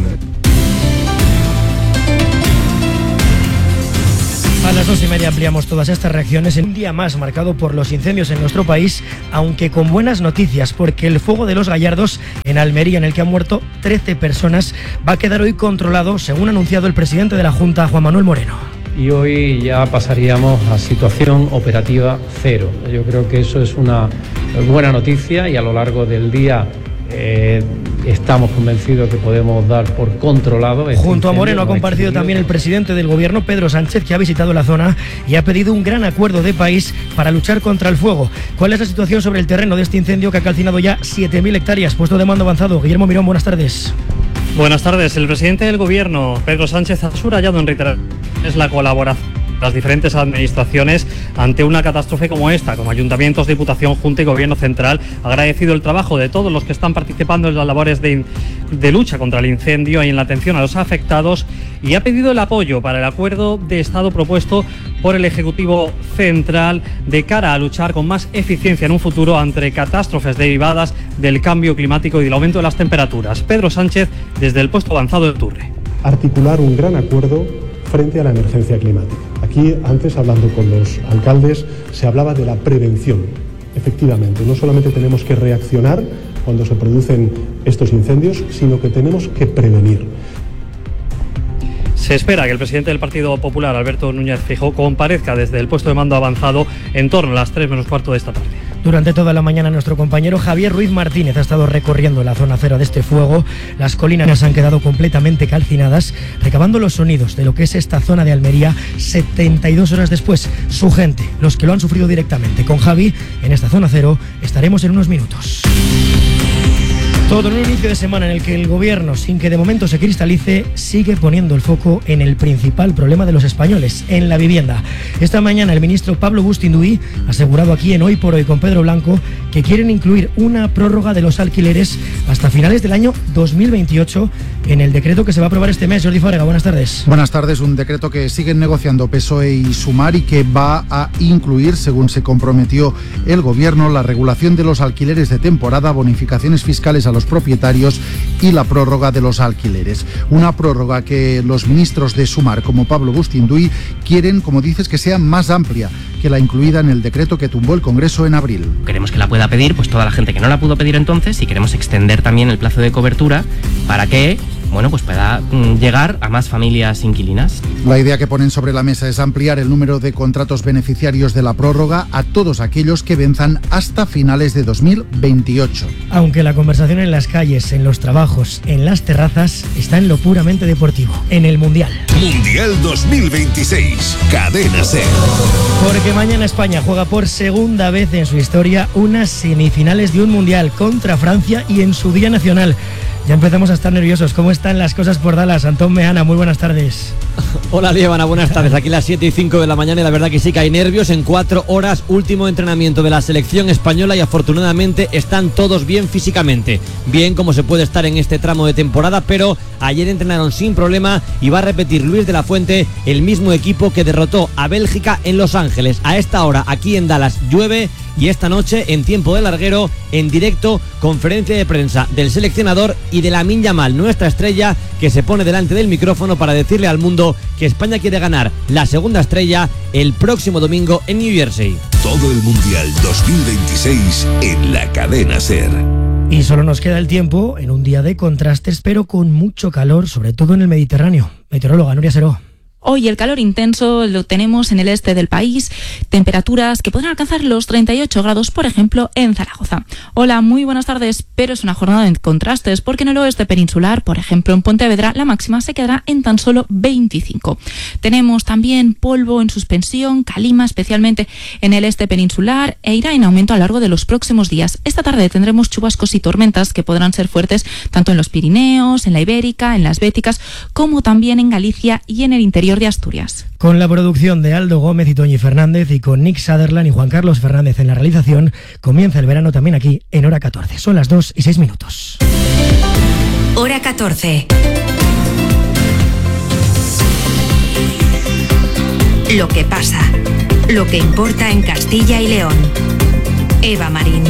A las dos y media ampliamos todas estas reacciones en un día más marcado por los incendios en nuestro país, aunque con buenas noticias, porque el fuego de los Gallardos en Almería, en el que han muerto trece personas, va a quedar hoy controlado, según ha anunciado el presidente de la Junta, Juan Manuel Moreno. Y hoy ya pasaríamos a situación operativa cero. Yo creo que eso es una buena noticia y a lo largo del día eh, estamos convencidos que podemos dar por controlado. Este Junto a Moreno ha no comparecido también el presidente del gobierno, Pedro Sánchez, que ha visitado la zona y ha pedido un gran acuerdo de país para luchar contra el fuego. ¿Cuál es la situación sobre el terreno de este incendio que ha calcinado ya siete mil hectáreas? Puesto de mando avanzado. Guillermo Mirón, buenas tardes. Buenas tardes. El presidente del gobierno, Pedro Sánchez, ha subrayado en reiteraciones la colaboración de las diferentes administraciones ante una catástrofe como esta, como ayuntamientos, Diputación, Junta y Gobierno Central. Ha agradecido el trabajo de todos los que están participando en las labores de, de lucha contra el incendio y en la atención a los afectados, y ha pedido el apoyo para el acuerdo de Estado propuesto por el Ejecutivo Central de cara a luchar con más eficiencia en un futuro ante catástrofes derivadas del cambio climático y del aumento de las temperaturas. Pedro Sánchez, desde el puesto avanzado de Turre. Articular un gran acuerdo frente a la emergencia climática. Aquí, antes, hablando con los alcaldes, se hablaba de la prevención. Efectivamente, no solamente tenemos que reaccionar cuando se producen estos incendios, sino que tenemos que prevenir. Se espera que el presidente del Partido Popular, Alberto Núñez Feijóo, comparezca desde el puesto de mando avanzado en torno a las tres menos cuarto de esta tarde. Durante toda la mañana nuestro compañero Javier Ruiz Martínez ha estado recorriendo la zona cero de este fuego. Las colinas han quedado completamente calcinadas, recabando los sonidos de lo que es esta zona de Almería setenta y dos horas después. Su gente, los que lo han sufrido directamente. Con Javi, en esta zona cero, estaremos en unos minutos. Todo en un inicio de semana en el que el gobierno, sin que de momento se cristalice, sigue poniendo el foco en el principal problema de los españoles, en la vivienda. Esta mañana el ministro Pablo Bustinduy ha asegurado aquí en Hoy por Hoy con Pedro Blanco que quieren incluir una prórroga de los alquileres hasta finales del año dos mil veintiocho en el decreto que se va a aprobar este mes. Jordi Fábrega, buenas tardes. Buenas tardes. Un decreto que siguen negociando P S O E y Sumar y que va a incluir, según se comprometió el gobierno, la regulación de los alquileres de temporada, bonificaciones fiscales a los propietarios y la prórroga de los alquileres. Una prórroga que los ministros de Sumar, como Pablo Bustinduy, quieren, como dices, que sea más amplia que la incluida en el decreto que tumbó el Congreso en abril. Queremos que la pueda pedir pues toda la gente que no la pudo pedir entonces, y queremos extender también el plazo de cobertura para que bueno, pues pueda mm, llegar a más familias inquilinas. La idea que ponen sobre la mesa es ampliar el número de contratos beneficiarios de la prórroga a todos aquellos que venzan hasta finales de dos mil veintiocho. Aunque la conversación en las calles, en los trabajos, en las terrazas, está en lo puramente deportivo, en el Mundial. Mundial dos mil veintiséis, Cadena SER. Porque mañana España juega por segunda vez en su historia unas semifinales de un Mundial contra Francia y en su día nacional. Ya empezamos a estar nerviosos. ¿Cómo están las cosas por Dallas? Antón Meana, muy buenas tardes. Hola, Lievana, buenas tardes. Aquí las siete y cinco de la mañana y la verdad que sí que hay nervios. En cuatro horas, último entrenamiento de la selección española y afortunadamente están todos bien físicamente. Bien como se puede estar en este tramo de temporada, pero ayer entrenaron sin problema y va a repetir Luis de la Fuente el mismo equipo que derrotó a Bélgica en Los Ángeles. A esta hora, aquí en Dallas, llueve y esta noche, en tiempo de larguero, en directo, conferencia de prensa del seleccionador y de Lamine Yamal, nuestra estrella, que se pone delante del micrófono para decirle al mundo que España quiere ganar la segunda estrella el próximo domingo en New Jersey. Todo el Mundial dos mil veintiséis en la Cadena SER. Y solo nos queda el tiempo en un día de contrastes, pero con mucho calor, sobre todo en el Mediterráneo. Meteoróloga Nuria Seró. Hoy el calor intenso lo tenemos en el este del país, temperaturas que pueden alcanzar los treinta y ocho grados, por ejemplo, en Zaragoza. Hola, muy buenas tardes, pero es una jornada de contrastes porque en el oeste peninsular, por ejemplo, en Pontevedra, la máxima se quedará en tan solo veinticinco. Tenemos también polvo en suspensión, calima, especialmente en el este peninsular, e irá en aumento a lo largo de los próximos días. Esta tarde tendremos chubascos y tormentas que podrán ser fuertes tanto en los Pirineos, en la Ibérica, en las Béticas, como también en Galicia y en el interior de Asturias. Con la producción de Aldo Gómez y Toñi Fernández y con Nick Sutherland y Juan Carlos Fernández en la realización, comienza el verano también aquí en Hora catorce. Son las dos y seis minutos. Hora catorce. lo que pasa, lo que importa en Castilla y León. Eva Marín.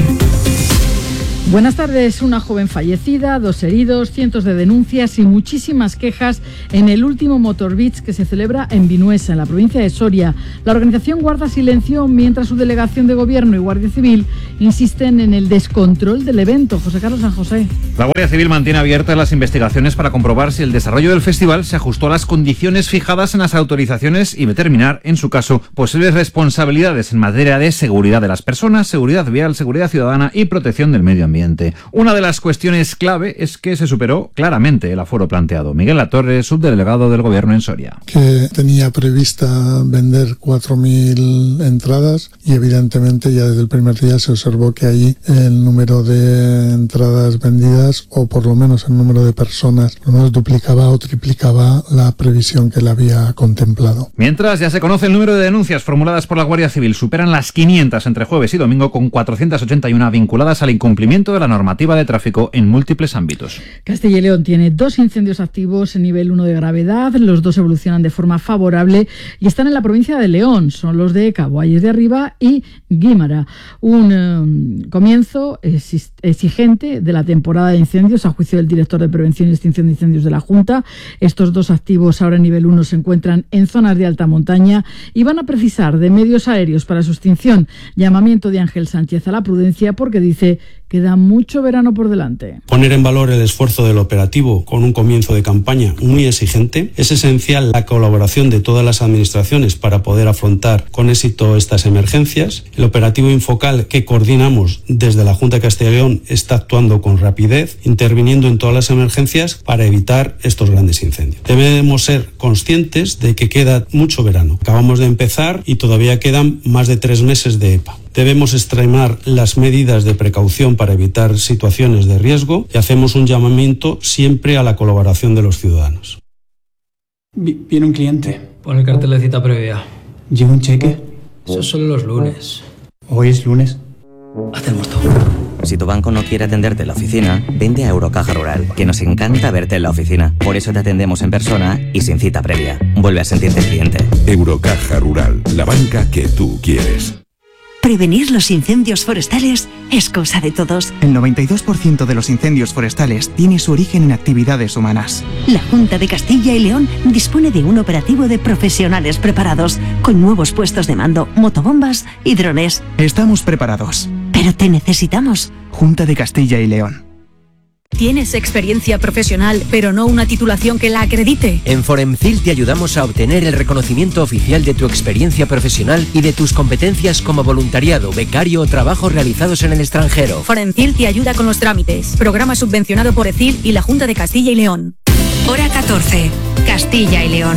Buenas tardes. Una joven fallecida, dos heridos, cientos de denuncias y muchísimas quejas en el último Motor Beach que se celebra en Vinuesa, en la provincia de Soria. La organización guarda silencio mientras su delegación de gobierno y Guardia Civil insisten en el descontrol del evento. José Carlos San José. La Guardia Civil mantiene abiertas las investigaciones para comprobar si el desarrollo del festival se ajustó a las condiciones fijadas en las autorizaciones y determinar, en su caso, posibles responsabilidades en materia de seguridad de las personas, seguridad vial, seguridad ciudadana y protección del medio ambiente. Una de las cuestiones clave es que se superó claramente el aforo planteado. Miguel Latorre, subdelegado del Gobierno en Soria. Que tenía prevista vender cuatro mil entradas y evidentemente ya desde el primer día se observó que ahí el número de entradas vendidas, o por lo menos el número de personas, por lo menos duplicaba o triplicaba la previsión que le había contemplado. Mientras, ya se conoce el número de denuncias formuladas por la Guardia Civil. Superan las quinientas entre jueves y domingo, con cuatrocientas ochenta y una vinculadas al incumplimiento de la normativa de tráfico en múltiples ámbitos. Castilla y León tiene dos incendios activos en nivel uno de gravedad. Los dos evolucionan de forma favorable y están en la provincia de León. Son los de Caboalles de Arriba y Guímara. Un eh, comienzo exigente de la temporada de incendios, a juicio del director de Prevención y Extinción de Incendios de la Junta. Estos dos activos ahora en nivel uno se encuentran en zonas de alta montaña y van a precisar de medios aéreos para su extinción. Llamamiento de Ángel Sánchez a la prudencia porque dice queda mucho verano por delante. Poner en valor el esfuerzo del operativo con un comienzo de campaña muy exigente. Es esencial la colaboración de todas las administraciones para poder afrontar con éxito estas emergencias. El operativo Infocal que coordinamos desde la Junta de Castilla y León está actuando con rapidez, interviniendo en todas las emergencias para evitar estos grandes incendios. Debemos ser conscientes de que queda mucho verano. Acabamos de empezar y todavía quedan más de tres meses de E P A. Debemos extremar las medidas de precaución para evitar situaciones de riesgo y hacemos un llamamiento siempre a la colaboración de los ciudadanos. Viene un cliente. Pon el cartel de cita previa. ¿Lleva un cheque? Eso es solo los lunes. ¿Hoy es lunes? Hacemos todo. Si tu banco no quiere atenderte en la oficina, vente a Eurocaja Rural, que nos encanta verte en la oficina. Por eso te atendemos en persona y sin cita previa. Vuelve a sentirte cliente. Eurocaja Rural, la banca que tú quieres. Prevenir los incendios forestales es cosa de todos. El noventa y dos por ciento de los incendios forestales tiene su origen en actividades humanas. La Junta de Castilla y León dispone de un operativo de profesionales preparados, con nuevos puestos de mando, motobombas y drones. Estamos preparados. Pero te necesitamos. Junta de Castilla y León. ¿Tienes experiencia profesional, pero no una titulación que la acredite? En Foremcil te ayudamos a obtener el reconocimiento oficial de tu experiencia profesional y de tus competencias como voluntariado, becario o trabajos realizados en el extranjero. Foremcil te ayuda con los trámites. Programa subvencionado por E C I L y la Junta de Castilla y León. Hora catorce. Castilla y León.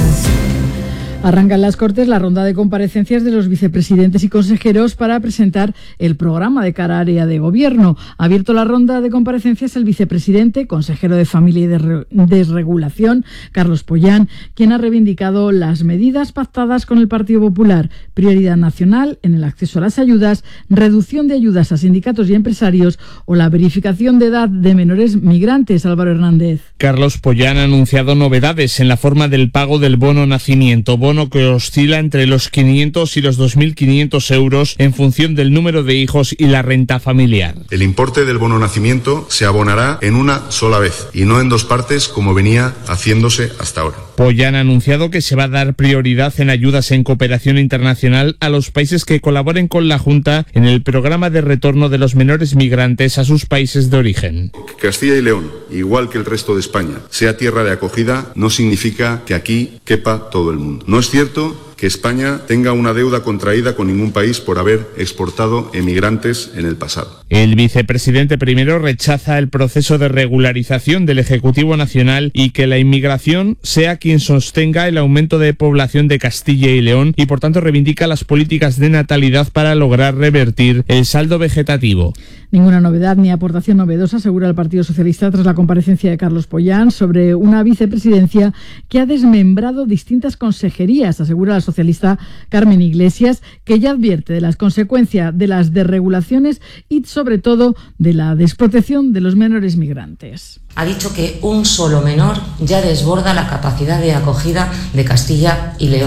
Arrancan las Cortes la ronda de comparecencias de los vicepresidentes y consejeros para presentar el programa de cara área de gobierno. Ha abierto la ronda de comparecencias el vicepresidente, consejero de Familia y de Desregulación, Carlos Pollán, quien ha reivindicado las medidas pactadas con el Partido Popular: prioridad nacional en el acceso a las ayudas, reducción de ayudas a sindicatos y empresarios o la verificación de edad de menores migrantes. Álvaro Hernández. Carlos Pollán ha anunciado novedades en la forma del pago del bono nacimiento, bono que oscila entre los quinientos y los dos mil quinientos euros en función del número de hijos y la renta familiar. El importe del bono nacimiento se abonará en una sola vez y no en dos partes como venía haciéndose hasta ahora. Pollán ha anunciado que se va a dar prioridad en ayudas en cooperación internacional a los países que colaboren con la Junta en el programa de retorno de los menores migrantes a sus países de origen. Que Castilla y León, igual que el resto de España, sea tierra de acogida no significa que aquí quepa todo el mundo. No es cierto que España tenga una deuda contraída con ningún país por haber exportado emigrantes en el pasado. El vicepresidente primero rechaza el proceso de regularización del Ejecutivo Nacional y que la inmigración sea quien sostenga el aumento de población de Castilla y León, y por tanto reivindica las políticas de natalidad para lograr revertir el saldo vegetativo. Ninguna novedad ni aportación novedosa, asegura el Partido Socialista tras la comparecencia de Carlos Pollán sobre una vicepresidencia que ha desmembrado distintas consejerías, asegura la socialista Carmen Iglesias, que ya advierte de las consecuencias de las desregulaciones y sobre todo de la desprotección de los menores migrantes. Ha dicho que un solo menor ya desborda la capacidad de acogida de Castilla y León.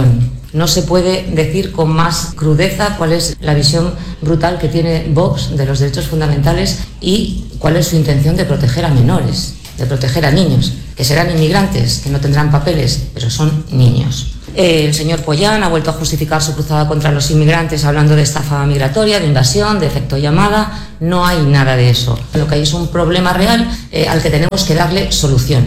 No se puede decir con más crudeza cuál es la visión brutal que tiene Vox de los derechos fundamentales y cuál es su intención de proteger a menores, de proteger a niños, que serán inmigrantes, que no tendrán papeles, pero son niños. El señor Pollán ha vuelto a justificar su cruzada contra los inmigrantes hablando de estafa migratoria, de invasión, de efecto llamada. No hay nada de eso. Lo que hay es un problema real eh, al que tenemos que darle solución.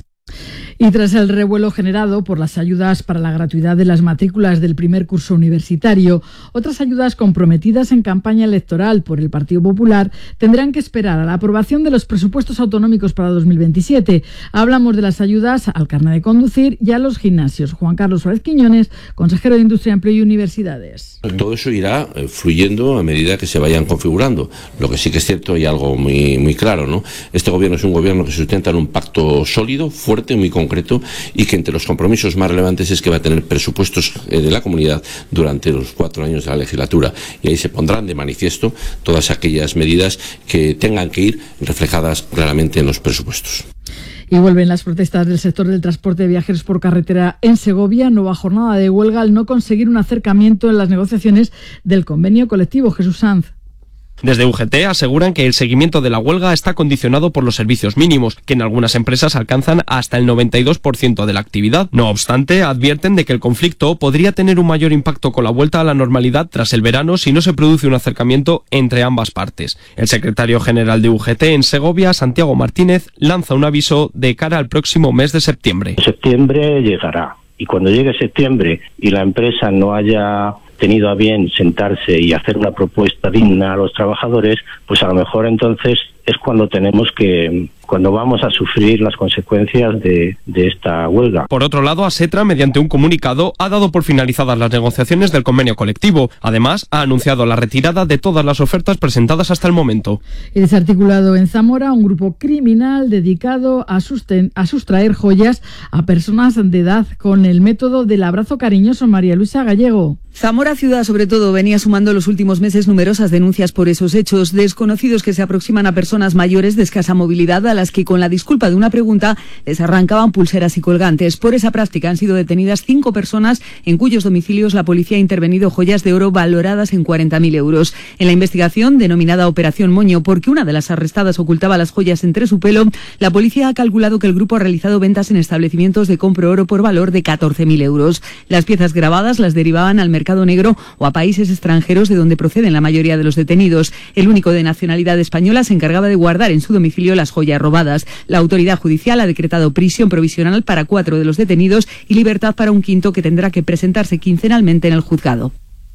Y tras el revuelo generado por las ayudas para la gratuidad de las matrículas del primer curso universitario, otras ayudas comprometidas en campaña electoral por el Partido Popular tendrán que esperar a la aprobación de los presupuestos autonómicos para dos mil veintisiete. Hablamos de las ayudas al carnet de conducir y a los gimnasios. Juan Carlos Suárez Quiñones, consejero de Industria, Empleo y Universidades. Todo eso irá eh, fluyendo a medida que se vayan configurando. Lo que sí que es cierto y algo muy, muy claro, ¿no? Este gobierno es un gobierno que se sustenta en un pacto sólido, fuerte, muy concreto, y que entre los compromisos más relevantes es que va a tener presupuestos eh, de la comunidad durante los cuatro años de la legislatura, y ahí se pondrán de manifiesto todas aquellas medidas que tengan que ir reflejadas claramente en los presupuestos. Y vuelven las protestas del sector del transporte de viajeros por carretera en Segovia. Nueva jornada de huelga al no conseguir un acercamiento en las negociaciones del convenio colectivo. Jesús Sanz. Desde U G T aseguran que el seguimiento de la huelga está condicionado por los servicios mínimos, que en algunas empresas alcanzan hasta el noventa y dos por ciento de la actividad. No obstante, advierten de que el conflicto podría tener un mayor impacto con la vuelta a la normalidad tras el verano si no se produce un acercamiento entre ambas partes. El secretario general de U G T en Segovia, Santiago Martínez, lanza un aviso de cara al próximo mes de septiembre. Septiembre llegará, y cuando llegue septiembre y la empresa no haya tenido a bien sentarse y hacer una propuesta digna a los trabajadores, pues a lo mejor entonces es cuando tenemos que, cuando vamos a sufrir las consecuencias de, de esta huelga. Por otro lado, Asetra, mediante un comunicado, ha dado por finalizadas las negociaciones del convenio colectivo. Además, ha anunciado la retirada de todas las ofertas presentadas hasta el momento. Y desarticulado en Zamora un grupo criminal dedicado a, susten- a sustraer joyas a personas de edad con el método del abrazo cariñoso. María Luisa Gallego. Zamora Ciudad, sobre todo, venía sumando en los últimos meses numerosas denuncias por esos hechos. Desconocidos que se aproximan a personas mayores de escasa movilidad a las que, con la disculpa de una pregunta, les arrancaban pulseras y colgantes. Por esa práctica han sido detenidas cinco personas en cuyos domicilios la policía ha intervenido joyas de oro valoradas en cuarenta mil euros. En la investigación, denominada Operación Moño, porque una de las arrestadas ocultaba las joyas entre su pelo, la policía ha calculado que el grupo ha realizado ventas en establecimientos de compro oro por valor de catorce mil euros. Las piezas grabadas las derivaban al mercado negro o a países extranjeros de donde proceden la mayoría de los detenidos. El único de nacionalidad española se encargaba de guardar en su domicilio las joyas robadas. La autoridad judicial ha decretado prisión provisional para cuatro de los detenidos y libertad para un quinto que tendrá que presentarse quincenalmente en el juzgado.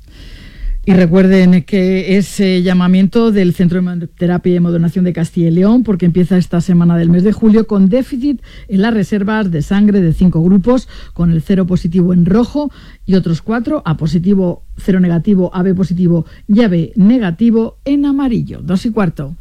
Y recuerden que ese llamamiento del Centro de Terapia y Modernación de Castilla y León, porque empieza esta semana del mes de julio con déficit en las reservas de sangre de cinco grupos, con el cero positivo en rojo y otros cuatro, A positivo, cero negativo, A B positivo y A B negativo en amarillo. Dos y cuarto.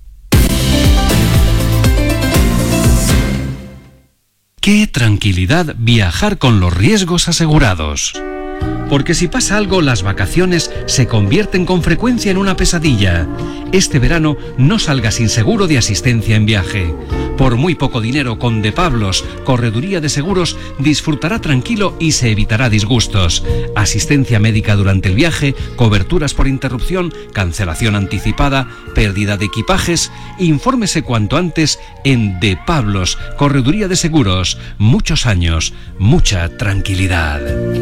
Qué tranquilidad viajar con los riesgos asegurados. Porque si pasa algo, las vacaciones se convierten con frecuencia en una pesadilla. Este verano no salga sin seguro de asistencia en viaje. Por muy poco dinero, con De Pablos, Correduría de Seguros, disfrutará tranquilo y se evitará disgustos. Asistencia médica durante el viaje, coberturas por interrupción, cancelación anticipada, pérdida de equipajes. Infórmese cuanto antes en De Pablos, Correduría de Seguros. Muchos años, mucha tranquilidad.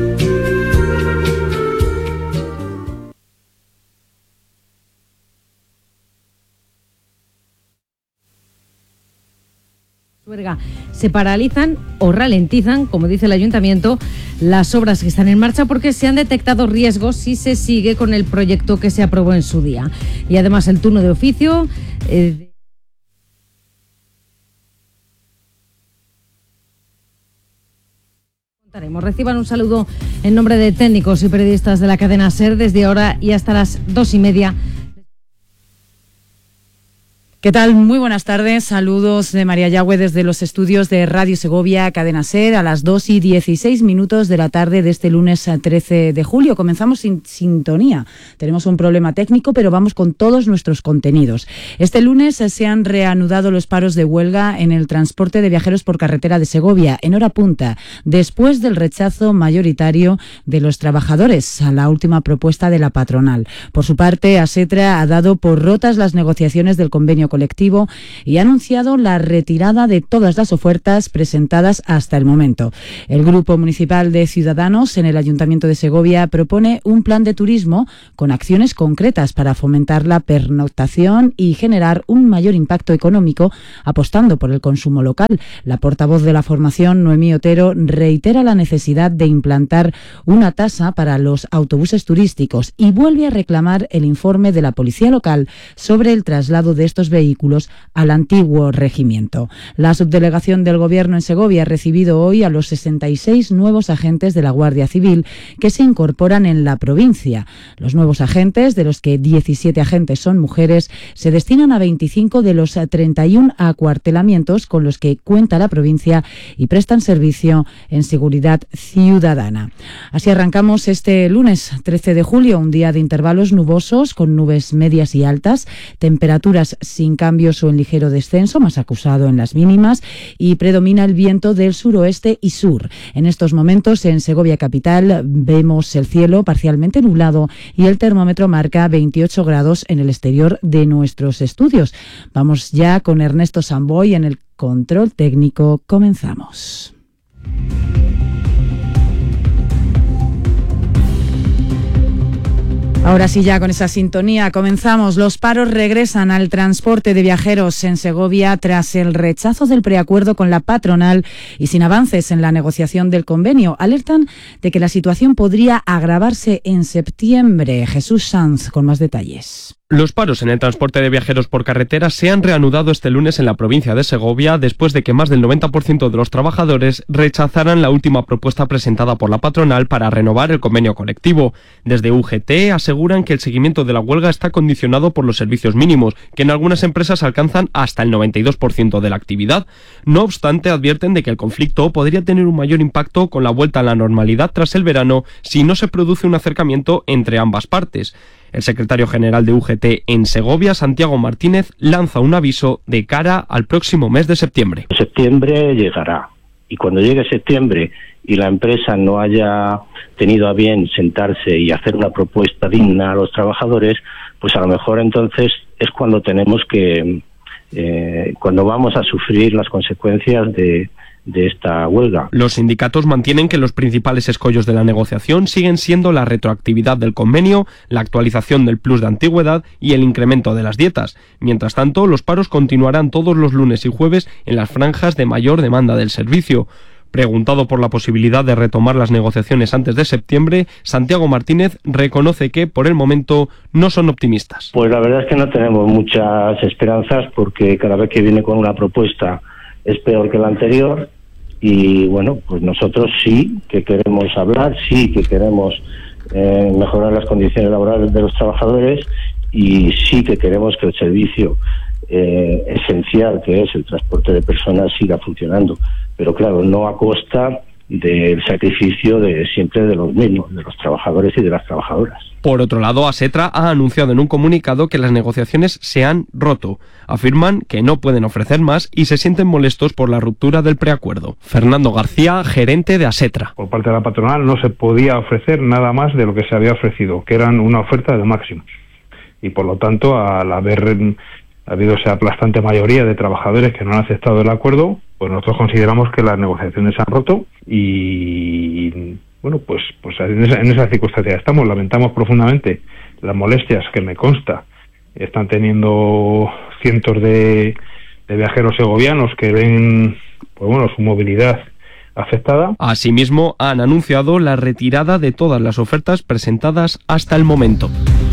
Se paralizan o ralentizan, como dice el ayuntamiento, las obras que están en marcha porque se han detectado riesgos si se sigue con el proyecto que se aprobó en su día. Y además el turno de oficio... Eh, Reciban un saludo en nombre de técnicos y periodistas de la cadena SER desde ahora y hasta las dos y media. ¿Qué tal? Muy buenas tardes. Saludos de María Yagüe desde los estudios de Radio Segovia, Cadena SER, a las dos y dieciséis minutos de la tarde de este lunes trece de julio. Comenzamos sin sintonía. Tenemos un problema técnico, pero vamos con todos nuestros contenidos. Este lunes se han reanudado los paros de huelga en el transporte de viajeros por carretera de Segovia, en hora punta, después del rechazo mayoritario de los trabajadores a la última propuesta de la patronal. Por su parte, Asetra ha dado por rotas las negociaciones del convenio colectivo y ha anunciado la retirada de todas las ofertas presentadas hasta el momento. El Grupo Municipal de Ciudadanos en el Ayuntamiento de Segovia propone un plan de turismo con acciones concretas para fomentar la pernoctación y generar un mayor impacto económico, apostando por el consumo local. La portavoz de la formación, Noemí Otero, reitera la necesidad de implantar una tasa para los autobuses turísticos y vuelve a reclamar el informe de la Policía Local sobre el traslado de estos vehículos al antiguo regimiento. La subdelegación del Gobierno en Segovia ha recibido hoy a los sesenta y seis nuevos agentes de la Guardia Civil que se incorporan en la provincia. Los nuevos agentes, de los que diecisiete agentes son mujeres, se destinan a veinticinco de los treinta y uno acuartelamientos con los que cuenta la provincia y prestan servicio en seguridad ciudadana. Así arrancamos este lunes trece de julio, un día de intervalos nubosos con nubes medias y altas, temperaturas sin cambios o en ligero descenso, más acusado en las mínimas, y predomina el viento del suroeste y sur. En estos momentos en Segovia capital vemos el cielo parcialmente nublado y el termómetro marca veintiocho grados en el exterior de nuestros estudios. Vamos ya con Ernesto Samboy en el control técnico. Comenzamos. Ahora sí, ya con esa sintonía comenzamos. Los paros regresan al transporte de viajeros en Segovia tras el rechazo del preacuerdo con la patronal y sin avances en la negociación del convenio. Alertan de que la situación podría agravarse en septiembre. Jesús Sanz con más detalles. Los paros en el transporte de viajeros por carretera se han reanudado este lunes en la provincia de Segovia después de que más del noventa por ciento de los trabajadores rechazaran la última propuesta presentada por la patronal para renovar el convenio colectivo. Desde U G T aseguran que el seguimiento de la huelga está condicionado por los servicios mínimos, que en algunas empresas alcanzan hasta el noventa y dos por ciento de la actividad. No obstante, advierten de que el conflicto podría tener un mayor impacto con la vuelta a la normalidad tras el verano si no se produce un acercamiento entre ambas partes. El secretario general de U G T en Segovia, Santiago Martínez, lanza un aviso de cara al próximo mes de septiembre. Septiembre llegará, y cuando llegue septiembre y la empresa no haya tenido a bien sentarse y hacer una propuesta digna a los trabajadores, pues a lo mejor entonces es cuando tenemos que, eh, cuando vamos a sufrir las consecuencias de de esta huelga. Los sindicatos mantienen que los principales escollos de la negociación siguen siendo la retroactividad del convenio, la actualización del plus de antigüedad y el incremento de las dietas. Mientras tanto, los paros continuarán todos los lunes y jueves en las franjas de mayor demanda del servicio. Preguntado por la posibilidad de retomar las negociaciones antes de septiembre, Santiago Martínez reconoce que, por el momento, no son optimistas. Pues la verdad es que no tenemos muchas esperanzas porque cada vez que viene con una propuesta es peor que la anterior. Y bueno, pues nosotros sí que queremos hablar, sí que queremos eh, mejorar las condiciones laborales de los trabajadores y sí que queremos que el servicio eh, esencial que es el transporte de personas siga funcionando. Pero claro, no a costa del sacrificio de siempre de los mismos, de los trabajadores y de las trabajadoras. Por otro lado, Asetra ha anunciado en un comunicado que las negociaciones se han roto. Afirman que no pueden ofrecer más y se sienten molestos por la ruptura del preacuerdo. Fernando García, gerente de Asetra. Por parte de la patronal no se podía ofrecer nada más de lo que se había ofrecido, que eran una oferta de máximos. Y por lo tanto, al haber habido esa aplastante mayoría de trabajadores que no han aceptado el acuerdo, pues nosotros consideramos que las negociaciones se han roto y bueno, pues, pues en, esa, en esa circunstancia estamos. Lamentamos profundamente las molestias que me consta están teniendo cientos de, de viajeros segovianos que ven, pues bueno, su movilidad afectada. Asimismo, han anunciado la retirada de todas las ofertas presentadas hasta el momento.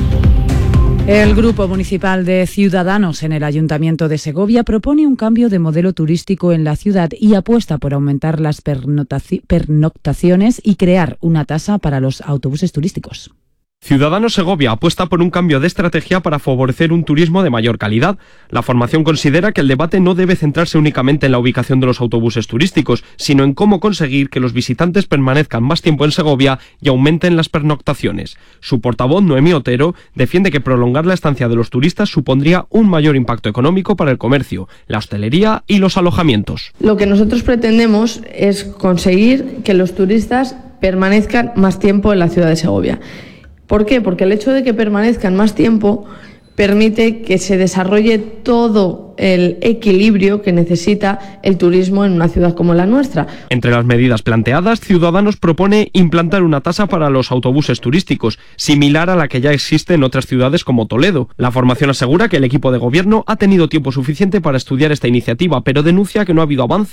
El Grupo Municipal de Ciudadanos en el Ayuntamiento de Segovia propone un cambio de modelo turístico en la ciudad y apuesta por aumentar las pernoctaci- pernoctaciones y crear una tasa para los autobuses turísticos. Ciudadanos Segovia apuesta por un cambio de estrategia para favorecer un turismo de mayor calidad. La formación considera que el debate no debe centrarse únicamente en la ubicación de los autobuses turísticos, sino en cómo conseguir que los visitantes permanezcan más tiempo en Segovia y aumenten las pernoctaciones. Su portavoz, Noemí Otero, defiende que prolongar la estancia de los turistas supondría un mayor impacto económico para el comercio, la hostelería y los alojamientos. Lo que nosotros pretendemos es conseguir que los turistas permanezcan más tiempo en la ciudad de Segovia. ¿Por qué? Porque el hecho de que permanezcan más tiempo permite que se desarrolle todo el equilibrio que necesita el turismo en una ciudad como la nuestra. Entre las medidas planteadas, Ciudadanos propone implantar una tasa para los autobuses turísticos, similar a la que ya existe en otras ciudades como Toledo. La formación asegura que el equipo de gobierno ha tenido tiempo suficiente para estudiar esta iniciativa, pero denuncia que no ha habido avance